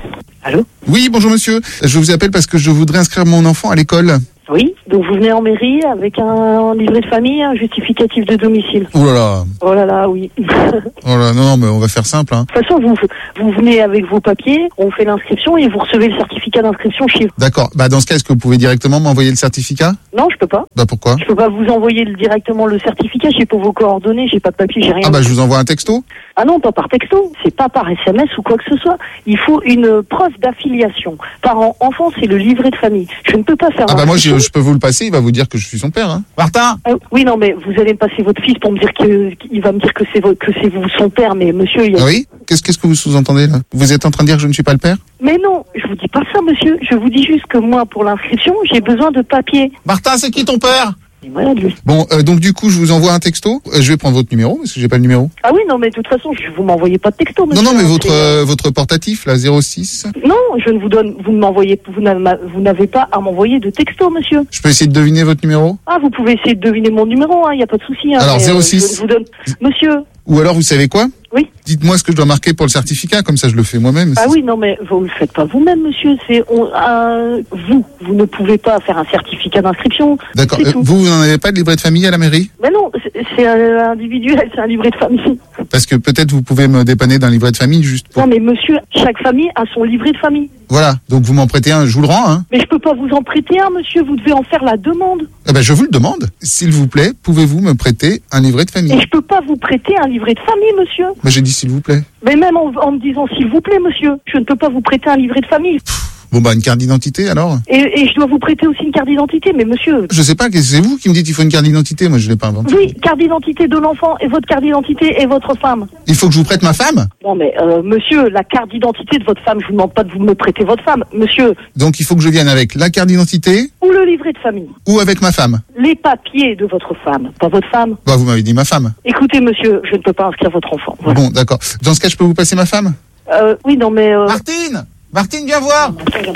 Allô? Oui, bonjour monsieur. Je vous appelle parce que je voudrais inscrire mon enfant à l'école. Oui, donc vous venez en mairie avec un livret de famille, un justificatif de domicile. Oh là là. Oh là là, oui. De Oh là, non, non, mais on va faire simple, hein. toute façon, vous, vous venez avec vos papiers, on fait l'inscription et vous recevez le certificat d'inscription chez vous. D'accord. Bah, dans ce cas, est-ce que vous pouvez directement m'envoyer le certificat? Non, je peux pas. Bah, pourquoi? Je peux pas vous envoyer le- directement le certificat, j'ai pas vos coordonnées, j'ai pas de papier, j'ai rien. Ah bah, je vous envoie un texto. Ah non, pas par texto, c'est pas par S M S ou quoi que ce soit. Il faut une preuve d'affiliation. Parent-enfant, c'est le livret de famille. Je ne peux pas faire... Ah bah, moi, l'inscription. je, je peux vous le passer, il va vous dire que je suis son père, hein. Martin! Ah, oui, non, mais vous allez me passer votre fils pour me dire que il va me dire que c'est vo- que c'est vous son père, mais monsieur, il y a... Ah oui? Qu'est-ce, qu'est-ce que vous sous-entendez, là? Vous êtes en train de dire que je ne suis pas le père? Mais non, je vous dis pas ça, monsieur. Je vous dis juste que moi, pour l'inscription, j'ai besoin de papier. Martin, c'est qui ton père? Il est malade, lui. Bon, euh, donc du coup, je vous envoie un texto. Euh, je vais prendre votre numéro, parce que j'ai pas le numéro. Ah oui, non, mais de toute façon, je, vous m'envoyez pas de texto, monsieur. Non, non, mais hein, votre c'est- euh, votre portatif, là, zéro six. Non, je ne vous donne... Vous ne m'envoyez... Vous n'avez, vous n'avez pas à m'envoyer de texto, monsieur. Je peux essayer de deviner votre numéro? Ah, vous pouvez essayer de deviner mon numéro, il hein, n'y a pas de souci. Hein, Alors, mais, zéro euh, six. je vous donne... Monsieur... Ou alors, vous savez quoi? Oui. Dites-moi ce que je dois marquer pour le certificat, comme ça je le fais moi-même. Ah oui, non, mais vous le faites pas vous-même, monsieur. C'est on, euh, vous, vous ne pouvez pas faire un certificat d'inscription. D'accord. C'est Euh, tout. vous, vous n'en avez pas de livret de famille à la mairie? Mais non, c'est, c'est un individuel, c'est un livret de famille. Parce que peut-être vous pouvez me dépanner d'un livret de famille juste pour... Non, mais monsieur, chaque famille a son livret de famille. Voilà. Donc vous m'en prêtez un, je vous le rends, hein. Mais je peux pas vous en prêter un, monsieur. Vous devez en faire la demande. Eh ben, je vous le demande. S'il vous plaît, pouvez-vous me prêter un livret de Et famille? je peux pas vous prêter un livret de famille, monsieur. Ben, j'ai dit s'il vous plaît. Mais même en, en me disant s'il vous plaît, monsieur, je ne peux pas vous prêter un livret de famille. Bon, bah, une carte d'identité, alors? Et, et je dois vous prêter aussi une carte d'identité, mais monsieur. Je sais pas, qu'est-ce que c'est vous qui me dites qu'il faut une carte d'identité? Moi, je l'ai pas inventé. Oui, carte d'identité de l'enfant et votre carte d'identité et votre femme. Il faut que je vous prête ma femme? Non mais euh, monsieur, la carte d'identité de votre femme, je vous demande pas de vous me prêter votre femme, monsieur, Donc, il faut que je vienne avec la carte d'identité ou le livret de famille, ou avec ma femme? les papiers de votre femme, pas votre femme. Bah, vous m'avez dit ma femme. Écoutez monsieur, je ne peux pas inscrire votre enfant. Voilà. Bon, d'accord. Dans ce cas, je peux vous passer ma femme? Euh, oui, non mais... Euh... Martine! Martine, viens voir!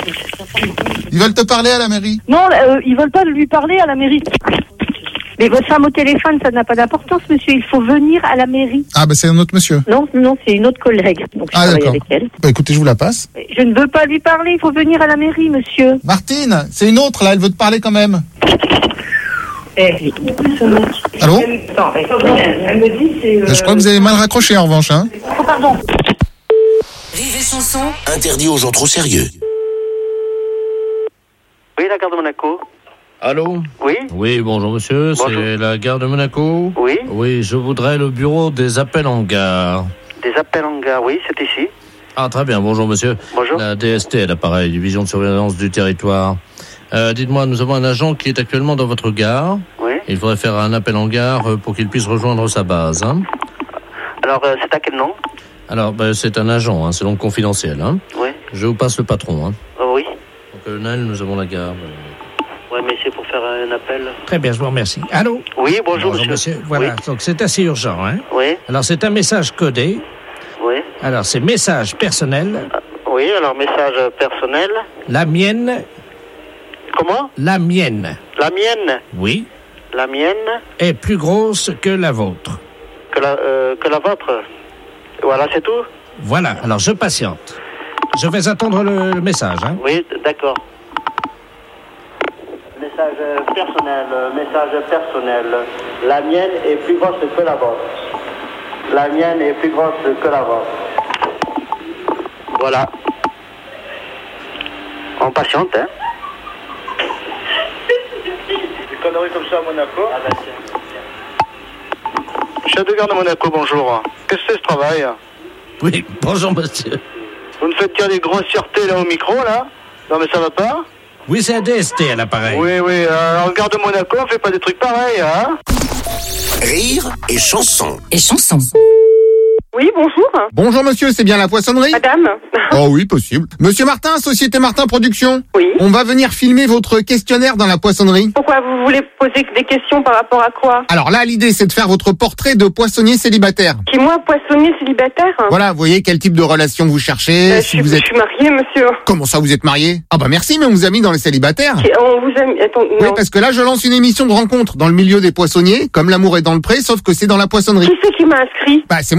Ils veulent te parler à la mairie. Non, euh, ils veulent pas lui parler à la mairie. Mais votre femme au téléphone, ça n'a pas d'importance, monsieur. Il faut venir à la mairie. Ah, bah, c'est un autre monsieur. Non, non, c'est une autre collègue. Donc je Ah, travaille d'accord. avec elle. Bah, écoutez, je vous la passe. Je ne veux pas lui parler. Il faut venir à la mairie, monsieur. Martine, c'est une autre, là, elle veut te parler quand même. Eh, Allô? Attends, elle me dit, c'est... Je crois que vous avez mal raccroché, en revanche, hein. Oh, pardon. Rire et chanson. Interdit aux gens trop sérieux. Oui, la gare de Monaco. Allô? Oui. Oui, bonjour monsieur, c'est la gare de Monaco? Oui. Oui, je voudrais le bureau des appels en gare. Des appels en gare, oui, c'est ici. Ah, très bien, bonjour monsieur. Bonjour. La D S T à l'appareil, division de surveillance du territoire. Euh, dites-moi, nous avons un agent qui est actuellement dans votre gare. Oui. Il faudrait faire un appel en gare euh, pour qu'il puisse rejoindre sa base. Hein. Alors, euh, c'est à quel nom? Alors, ben, c'est un agent, hein, c'est donc confidentiel. Hein. Oui. Je vous passe le patron. Hein. Oh, oui. Au colonel, nous avons la gare. Oui, mais c'est pour faire un appel. Très bien, je vous remercie. Allô? Oui, bonjour, Bonjour, monsieur. Voilà, Oui. donc c'est assez urgent. Hein? Oui. Alors, c'est un message codé. Oui. Alors, c'est message personnel. Oui, alors, message personnel. La mienne. Comment? La mienne. La mienne. Oui. La mienne. Est plus grosse que la vôtre. Que la, euh, que la vôtre. Voilà, c'est tout? Voilà, alors je patiente. Je vais attendre le, le message. Hein? Oui, d'accord. Message personnel, message personnel. La mienne est plus grosse que la vôtre. La mienne est plus grosse que la vôtre. Voilà. On patiente, hein. Des conneries comme ça à Monaco. Ah bah Chef de gare de Monaco, bonjour. Qu'est-ce que c'est ce travail? Oui, bonjour monsieur. Vous me faites dire des grossièretés là au micro, là? Non mais ça va pas? Oui, c'est un D S T à l'appareil. Oui, oui, euh, en gare de Monaco, on fait pas des trucs pareils, hein? Rire et chanson. Et chanson. Oui, bonjour. Bonjour monsieur, c'est bien la poissonnerie? Madame. Oh oui, possible. Monsieur Martin, Société Martin Production. Oui. On va venir filmer votre questionnaire dans la poissonnerie. Pourquoi vous voulez poser des questions par rapport à quoi? Alors là, l'idée, c'est de faire votre portrait de poissonnier célibataire. Qui, moi, poissonnier célibataire? Voilà, vous voyez quel type de relation vous cherchez, Euh, si je, vous suis, êtes... je suis mariée, monsieur. Comment ça, vous êtes marié? Ah bah merci, mais on vous a mis dans les célibataires. Qui- On vous a mis... Attends, non. Oui, parce que là, je lance une émission de rencontre dans le milieu des poissonniers, comme l'amour est dans le pré, sauf que c'est dans la poissonnerie. Qui c'est qui m'a inscrit? Bah c'est moi, parce qu'il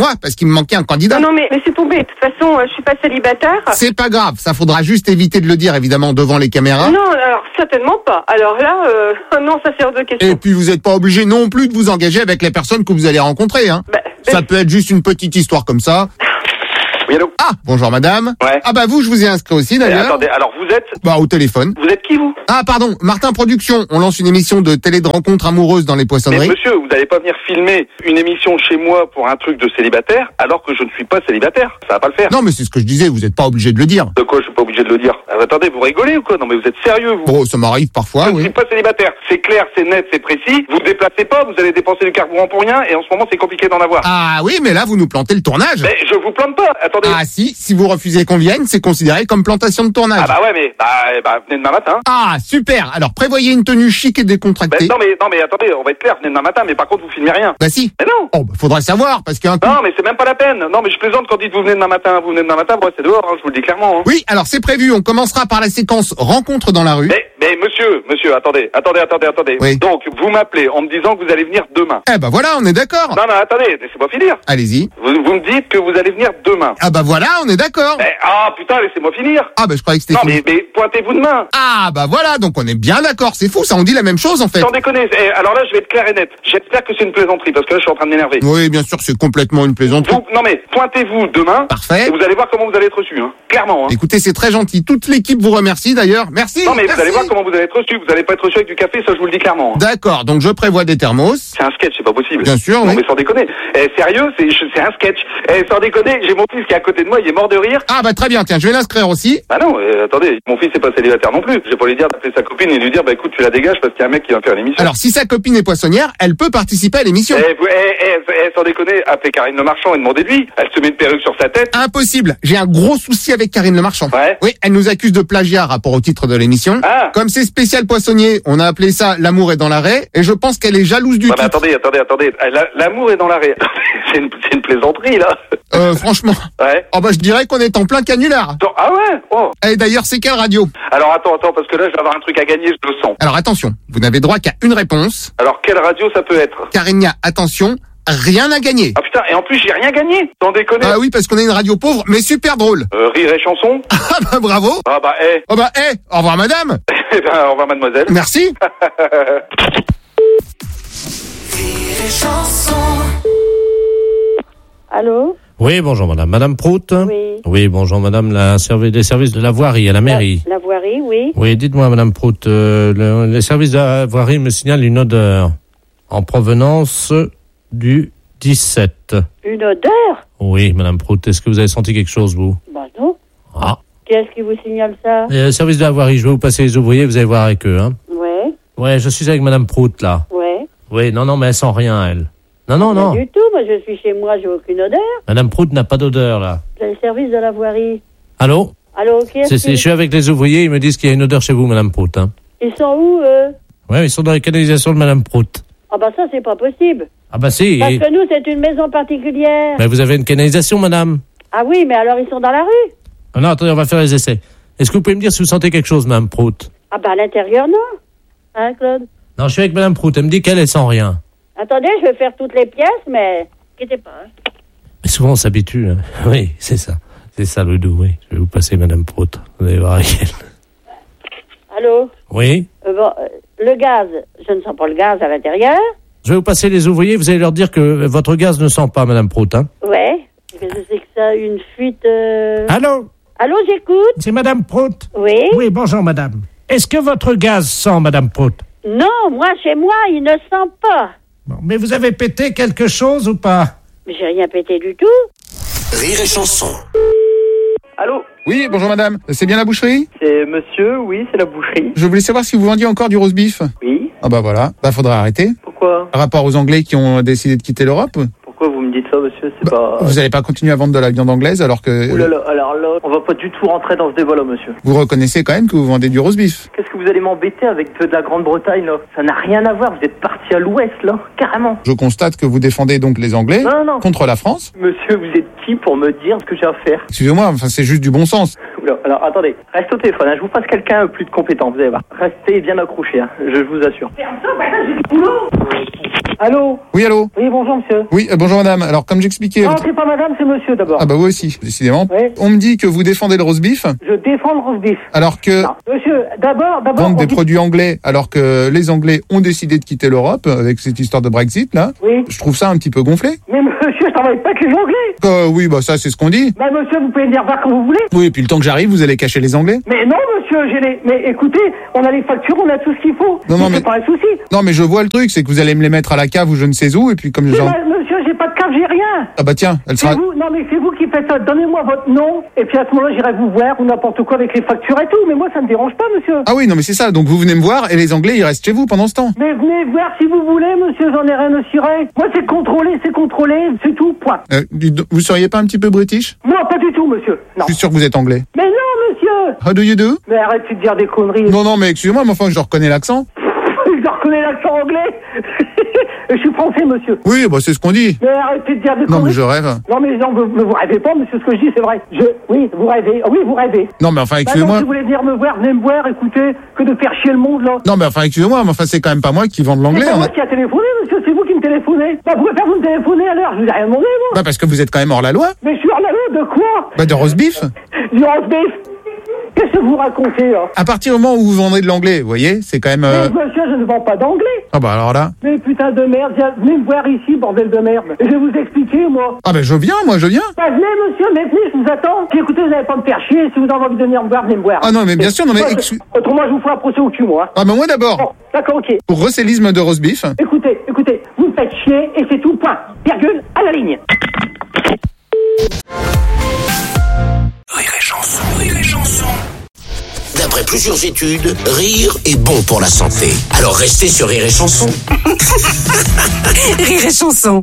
qu'il me manquait un candidat. Non, non, mais laissez tomber. De toute façon, euh, je suis pas célibataire. C'est pas grave, ça faudra juste éviter de le dire évidemment devant les caméras. Non, alors certainement pas. Alors là, euh, non, ça c'est hors de question. Et puis vous êtes pas obligé non plus de vous engager avec les personnes que vous allez rencontrer. Hein. Bah, ça peut être juste une petite histoire comme ça. Oui, allô? Ah, bonjour madame. Ouais. Ah bah vous, je vous ai inscrit aussi Eh, d'ailleurs. attendez, alors vous êtes... Bah au téléphone. Vous êtes qui, vous? Ah pardon, Martin Productions. On lance une émission de télé de rencontres amoureuses dans les Mais poissonneries. monsieur, vous n'allez pas venir filmer une émission chez moi pour un truc de célibataire alors que je ne suis pas célibataire. Ça va pas le faire. Non mais c'est ce que je disais, vous n'êtes pas obligé de le dire. De quoi je suis pas obligé de le dire? Ah, attendez, vous rigolez ou quoi? Non mais vous êtes sérieux, vous? Bon, ça m'arrive parfois, Je ne oui. suis pas célibataire. C'est clair, c'est net, c'est précis. Vous ne déplacez pas, vous allez dépenser du carburant pour rien et en ce moment c'est compliqué d'en avoir. Ah oui, mais là vous nous plantez le tournage. Mais je vous plante pas. Attendez. Ah si, si vous refusez qu'on vienne, c'est considéré comme plantation de tournage. Ah bah ouais, mais bah, bah venez demain matin. Ah, super. Alors prévoyez une tenue chic et Bah, décontractée. non mais non mais attendez, on va être clair, venez demain matin, mais par contre vous filmez rien. Bah si. Mais non. Oh, bah, faudrait savoir parce qu'un coup... Non mais c'est même pas la peine. Non mais je plaisante quand dites vous venez demain matin, vous venez demain matin, moi c'est dehors, hein, je vous le dis clairement. Hein. Oui, alors c'est prévu, on commencera par la séquence rencontre dans la rue. Mais, mais monsieur, monsieur, attendez, attendez, attendez, attendez. Oui. Donc vous m'appelez en me disant que vous allez venir demain. Eh bah voilà, on est d'accord. Non non, attendez, laissez-moi finir. Allez-y. Vous, vous me dites que vous allez venir demain. Ah bah voilà, on est d'accord. Eh, ah putain, laissez-moi finir. Ah bah je croyais que c'était Non fini. mais, mais pointez-vous demain. Ah bah voilà, donc on est bien d'accord, c'est fou, ça on dit la même chose en fait. Sans déconner. Eh, alors là, je vais être clair et net. J'espère que c'est une plaisanterie parce que là, je suis en train de m'énerver. Oui, bien sûr, c'est complètement une plaisanterie. Vous, non mais pointez-vous demain. Parfait. Et vous allez voir comment vous allez être reçu, hein. Clairement. Hein. Écoutez, c'est très gentil. Toute l'équipe vous remercie d'ailleurs. Merci. Non mais merci. vous allez voir comment vous allez être reçu. Vous allez pas être reçu avec du café, ça je vous le dis clairement. Hein. D'accord, donc je prévois des thermos. C'est un sketch, c'est pas possible. Bien sûr, Non oui. mais sans déconner. Eh, sérieux, c'est je- c'est un sketch. Eh, sans déconner, j'ai mon fils qui est à côté de moi, il est mort de rire. Ah bah très bien, tiens, je vais l'inscrire aussi. Bah non, euh, attendez, mon fils est pas célibataire non plus. Je vais pas lui dire d'appeler sa copine et lui dire bah écoute tu la dégages parce qu'il y a un mec qui va faire l'émission. Alors si sa copine est poissonnière, elle peut participer à l'émission. Eh, vous- eh, eh, eh, sans déconner, appelez Karine Le Marchand et demandez-lui. Elle se met une perruque sur sa tête. Impossible. J'ai un gros souci avec Karine Le Marchand. Ouais. Oui, elle nous accuse de plagiat rapport au titre de l'émission. Ah. Comme c'est spécial poissonnier, on a appelé ça L'amour est dans l'arrêt. Et je pense qu'elle est jalouse du Ouais, mais titre. attendez, attendez, attendez. Eh, la- L'amour est dans l'arrêt. c'est une, c'est une plaisanterie là. Euh, franchement. Ouais. Oh bah je dirais qu'on est en plein canular. Attends, ah ouais. Oh. Et d'ailleurs, c'est quelle radio? Alors attends, attends, parce que là je vais avoir un truc à gagner, je le sens. Alors attention, vous n'avez droit qu'à une réponse. Alors quelle radio ça peut être? Car il n'y a, attention, rien à gagner. Ah putain, et en plus j'ai rien gagné. Sans déconner. Ah oui, parce qu'on est une radio pauvre, mais super drôle. Euh, rire et chanson. Ah bah bravo. Ah bah eh. Oh bah eh, au revoir madame. Eh ben au revoir mademoiselle. Merci. Allô? Oui, bonjour madame. Madame Prout? Oui. Oui, bonjour madame, la servi- les services de la voirie à la mairie. La, la voirie, oui. Oui, dites-moi madame Prout, euh, le- les services de la voirie me signalent une odeur en provenance du dix-sept. Une odeur? Oui, madame Prout, est-ce que vous avez senti quelque chose, vous? Bah non. Ah. Qu'est-ce qui vous signale ça? Et le service de la voirie, je vais vous passer les ouvriers, vous allez voir avec eux, hein. Ouais, Ouais, je suis avec madame Prout, là. ouais. Oui, non, non, mais elle sent rien, elle. Non, non, non. Pas du tout, moi je suis chez moi, j'ai aucune odeur. Madame Prout n'a pas d'odeur, là. C'est le service de la voirie. Allô? Allô, qui est-ce C'est, c'est, qui- je suis avec les ouvriers, ils me disent qu'il y a une odeur chez vous, madame Prout, hein. Ils sont où, eux? Ouais, ils sont dans les canalisations de madame Prout. Ah bah ça, c'est pas possible. Ah bah si. Parce que nous, c'est une maison particulière. Mais vous avez une canalisation, madame? Ah oui, mais alors ils sont dans la rue? Ah non, attendez, on va faire les essais. Est-ce que vous pouvez me dire si vous sentez quelque chose, madame Prout? Ah bah à l'intérieur, non. Hein, Claude? Non, je suis avec madame Prout, elle me dit qu'elle, elle sent rien. Attendez, je vais faire toutes les pièces, mais... Inquiétez pas. hein. Mais souvent, on s'habitue, hein. Oui, c'est ça. C'est ça, le doux, oui. Je vais vous passer madame Prout. Vous allez voir avec elle. Allô? Oui? Euh, bon, euh, le gaz, je ne sens pas le gaz à l'intérieur. Je vais vous passer les ouvriers, vous allez leur dire que votre gaz ne sent pas, madame Prout, hein. Ouais. Qu'est-ce que c'est que ça? Une fuite... euh... Allô? Allô, j'écoute? C'est madame Prout? Oui? Oui, bonjour madame. Est-ce que votre gaz sent, madame Prout? Non, moi, chez moi, il ne sent pas. Bon, mais vous avez pété quelque chose ou pas? Mais j'ai rien pété du tout. Rire et chanson. Allô? Oui, bonjour madame. C'est bien la boucherie? C'est monsieur, oui, c'est la boucherie. Je voulais savoir si vous vendiez encore du roast beef. Oui. Ah bah voilà, bah faudra arrêter. Pourquoi? Par rapport aux Anglais qui ont décidé de quitter l'Europe, Pourquoi vous me dites ça, monsieur? C'est pas... vous n'allez pas continuer à vendre de la viande anglaise alors que Ouh là là, alors là, on va pas du tout rentrer dans ce débat-là, monsieur. vous reconnaissez quand même que vous vendez du roast beef. Qu'est-ce que vous allez m'embêter avec de la Grande-Bretagne, là? Ça n'a rien à voir, vous êtes parti à l'ouest, là, carrément. Je constate que vous défendez donc les Anglais Non, non. contre la France. Monsieur, vous êtes qui pour me dire ce que j'ai à faire? Excusez-moi, enfin c'est juste du bon sens. Oula, alors attendez, reste au téléphone, hein, je vous passe quelqu'un plus de compétent, vous allez voir. Restez bien accrochés, hein, je vous assure. Allô? Oui, allô? Oui, bonjour monsieur. Oui, euh, bonjour madame. Alors, comme j'expliquais... Non, votre- c'est pas madame, c'est monsieur d'abord. Ah bah vous aussi, décidément. Oui. On me dit que vous défendez le roast beef, Je défends le roast beef. alors que... Non, monsieur, d'abord, d'abord... vendent on des dit- produits anglais, alors que les Anglais ont décidé de quitter l'Europe avec cette histoire de Brexit, là. Oui. Je trouve ça un petit peu gonflé. Mais monsieur, je travaille pas avec les Anglais. Euh, oui, bah ça, c'est ce qu'on dit. Bah monsieur, vous pouvez venir voir quand vous voulez. Oui, et puis le temps que j'arrive, vous allez cacher les Anglais. Mais non monsieur, j'ai les... Mais écoutez, on a les factures, on a tout ce qu'il faut. Non, non, C'est mais- pas un souci. Non, mais je vois le truc, c'est que vous allez me les mettre à la cave ou je ne sais où, et puis comme Mais j'en... bah, monsieur, j'ai pas de cave, j'ai rien. Ah bah tiens, elle C'est sera... vous, non mais c'est vous qui faites ça. Donnez-moi votre nom et puis à ce moment-là j'irai vous voir ou n'importe quoi avec les factures et tout. Mais moi ça me dérange pas, monsieur. Ah oui, non, mais c'est ça, donc vous venez me voir, et les Anglais, ils restent chez vous pendant ce temps. Mais venez voir si vous voulez, monsieur. J'en ai rien à cirer. Moi c'est contrôlé, c'est contrôlé, c'est tout. Point. Euh, dites donc, vous seriez pas un petit peu british? Non, pas du tout, monsieur. Non. Je suis sûr que vous êtes anglais. Mais non, monsieur. How do you do? Mais arrêtez de dire des conneries. Non, non, mais excusez-moi, mais enfin, je reconnais l'accent. Je reconnais l'accent anglais. Je suis français, monsieur. Oui, bah c'est ce qu'on dit. Mais arrêtez de dire des Non, conneries. mais je rêve. Non, mais non, vous, vous rêvez pas, monsieur, ce que je dis, c'est vrai. Je, oui, vous rêvez. Oui, vous rêvez. Non, mais enfin, Bah non, excusez-moi. si vous voulez venir me voir, venez me voir, écoutez, que de faire chier le monde, là. Non, mais enfin, excusez-moi, mais enfin, c'est quand même pas moi qui vends de l'anglais. C'est pas on moi a- qui a téléphoné, monsieur, c'est vous qui me téléphonez. Bah, pourquoi faire vous me téléphoner à l'heure? Je vous ai rien demandé, moi. Bah parce que vous êtes quand même hors la loi. Mais je suis hors la loi, de quoi? Bah de roast beef. Du roast beef. Qu'est-ce que vous racontez, là? À partir du moment où vous vendez de l'anglais, vous voyez, c'est quand même... euh, Mais monsieur, je ne vends pas d'anglais. Ah bah alors là... Mais putain de merde, viens- venez me voir ici, bordel de merde. Je vais vous expliquer, moi. Ah bah je viens, moi je viens. Bah, venez, monsieur, mais venez, je vous attends. Puis écoutez, vous n'allez pas me faire chier. Si vous avez envie de venir me voir, venez me voir. Ah non, mais bien sûr, non mais... Moi, je- excu- Autrement, je vous ferai un procès au cul, moi. Ah bah moi d'abord, Bon, d'accord, ok. pour recélisme de roast beef. Écoutez, écoutez, vous me faites chier et c'est tout, point. Virgule, à la ligne. Rire et chanson, rire et chanson. D'après plusieurs études, rire est bon pour la santé. Alors restez sur Rire et chanson. Rire et chanson.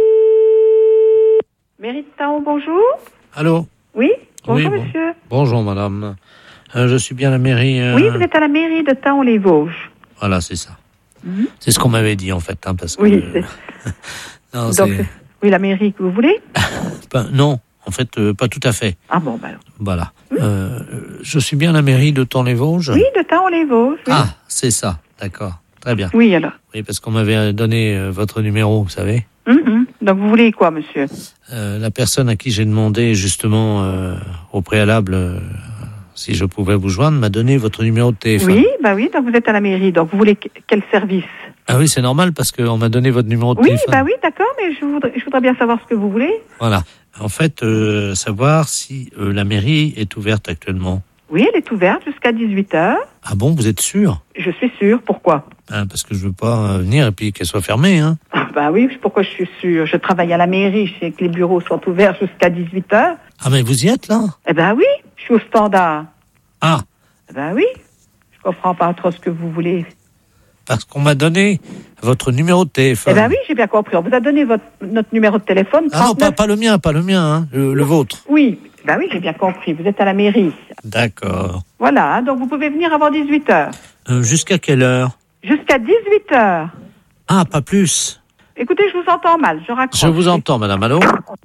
Mairie de Taon, bonjour. Allô? Oui, bonjour Oui, bon- monsieur. Bonjour madame. Euh, je suis bien à la mairie. euh, Oui, vous êtes à la mairie de Taon-les-Vosges. Voilà, c'est ça. C'est ce qu'on m'avait dit en fait, hein, parce que. Oui, c'est- non, Donc, c'est- oui, la mairie que vous voulez. pas- non, en fait, euh, pas tout à fait. Ah bon, bah alors. Voilà. Euh, je suis bien à la mairie de Taon-les-Vosges. Oui, de Taon-les-Vosges. Oui. Ah, c'est ça. D'accord. Très bien. Oui, alors. Oui, parce qu'on m'avait donné euh, votre numéro, vous savez. Mhm. Donc vous voulez quoi, monsieur? Euh, la personne à qui j'ai demandé justement euh, au préalable euh, si je pouvais vous joindre m'a donné votre numéro de téléphone. Oui, bah oui, donc vous êtes à la mairie. Donc vous voulez que- quel service? Ah oui, c'est normal parce qu'on m'a donné votre numéro de Oui, téléphone. bah oui, d'accord, mais je voudrais, je voudrais bien savoir ce que vous voulez. Voilà. En fait, euh, savoir si euh, la mairie est ouverte actuellement. Oui, elle est ouverte jusqu'à dix-huit heures. Ah bon, vous êtes sûr? Je suis sûre. Pourquoi? Hein, parce que je veux pas euh, venir et puis qu'elle soit fermée, hein. Ah, bah oui, pourquoi je suis sûre? Je travaille à la mairie, je sais que les bureaux sont ouverts jusqu'à dix-huit heures. Ah mais vous y êtes là? Eh ben oui, je suis au standard. Ah, Eh ben oui, je comprends pas trop ce que vous voulez. parce qu'on m'a donné votre numéro de téléphone. Eh ben oui, j'ai bien compris. On vous a donné votre, notre numéro de téléphone. Ah non, pas, trente-neuf. pas le mien, pas le mien, hein, le, le vôtre. Oui, ben oui, j'ai bien compris. Vous êtes à la mairie. D'accord. Voilà, hein, donc vous pouvez venir avant dix-huit heures. Euh, jusqu'à quelle heure? Jusqu'à dix-huit heures. Ah, pas plus. Écoutez, je vous entends mal, je raccroche. Je vous entends, madame. Allô?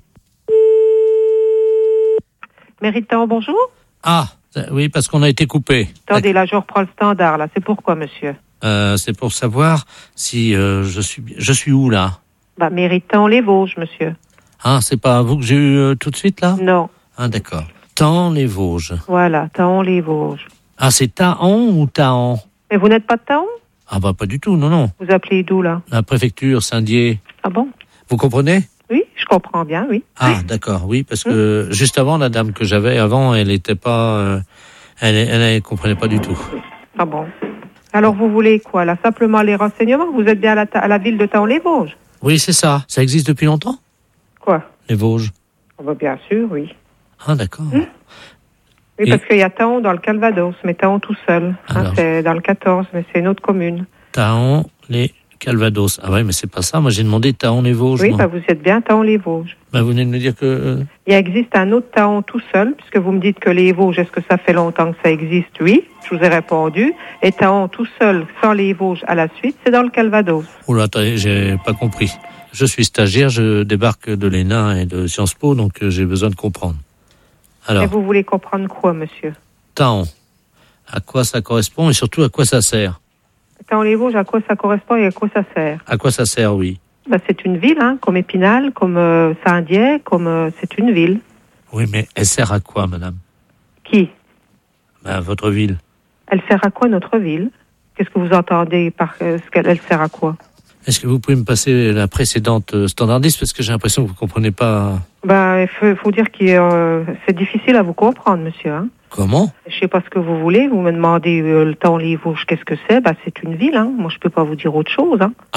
Méritant, bonjour. Ah, euh, oui, parce qu'on a été coupé. Attendez, là, je reprends le standard, là. C'est pourquoi, monsieur? Euh, c'est pour savoir si euh, je suis je suis où là? Bah, Méritant les Vosges, monsieur. Ah, c'est pas vous que j'ai eu euh, tout de suite là? Non. Ah, d'accord. Taon-les-Vosges. Voilà, Taon les Vosges. Ah, c'est Taon ou Taon? Mais vous n'êtes pas de Taon? Ah bah pas du tout, non, non. Vous appelez d'où, là? La préfecture, Saint-Dié. Ah bon? Vous comprenez? Oui, je comprends bien, oui. Ah, d'accord, oui, parce que juste avant, la dame que j'avais avant, elle était pas... euh, elle, elle, elle comprenait pas du tout. Ah bon? Alors, vous voulez quoi, là? Simplement les renseignements? Vous êtes bien à la, ta- à la ville de Taon-les-Vosges? Oui, c'est ça. Ça existe depuis longtemps? Quoi? Les Vosges. Ah bah, bien sûr, oui. Ah, d'accord. Oui, Et- parce qu'il y a Taon dans le Calvados, mais Taon tout seul. Hein, Alors. c'est dans le quatorze, mais c'est une autre commune. Taon, les Calvados. Ah ouais, mais c'est pas ça. Moi, j'ai demandé Taon-les-Vosges. Oui, moi. bah, vous êtes bien Taon-les-Vosges. Bah, vous venez de me dire que... euh, Il existe un autre Taon tout seul, puisque vous me dites que les Vosges, est-ce que ça fait longtemps que ça existe? Oui, je vous ai répondu. Et Taon tout seul, sans les Vosges à la suite, c'est dans le Calvados. Oula, attendez, j'ai pas compris. Je suis stagiaire, je débarque de l'E N A et de Sciences Po, donc euh, j'ai besoin de comprendre. Alors, Et vous voulez comprendre quoi, monsieur? Taon, à quoi ça correspond et surtout à quoi ça sert? Taon-les-Vosges, à quoi ça correspond et à quoi ça sert? À quoi ça sert, oui. Bah, c'est une ville, hein, comme Épinal, comme euh, Saint-Dié, comme euh, c'est une ville. Oui, mais elle sert à quoi, madame? Qui? Ben, votre ville. Elle sert à quoi, notre ville? Qu'est-ce que vous entendez par euh, ce qu'elle elle sert à quoi? Est-ce que vous pouvez me passer la précédente euh, standardiste parce que j'ai l'impression que vous comprenez pas. Bah, il faut, faut dire que euh, c'est difficile à vous comprendre, monsieur. Hein. Comment? Je sais pas ce que vous voulez. Vous me demandez euh, le Taon-les-Vosges, qu'est-ce que c'est? Bah, c'est une ville. Hein. Moi, je peux pas vous dire autre chose. Hein.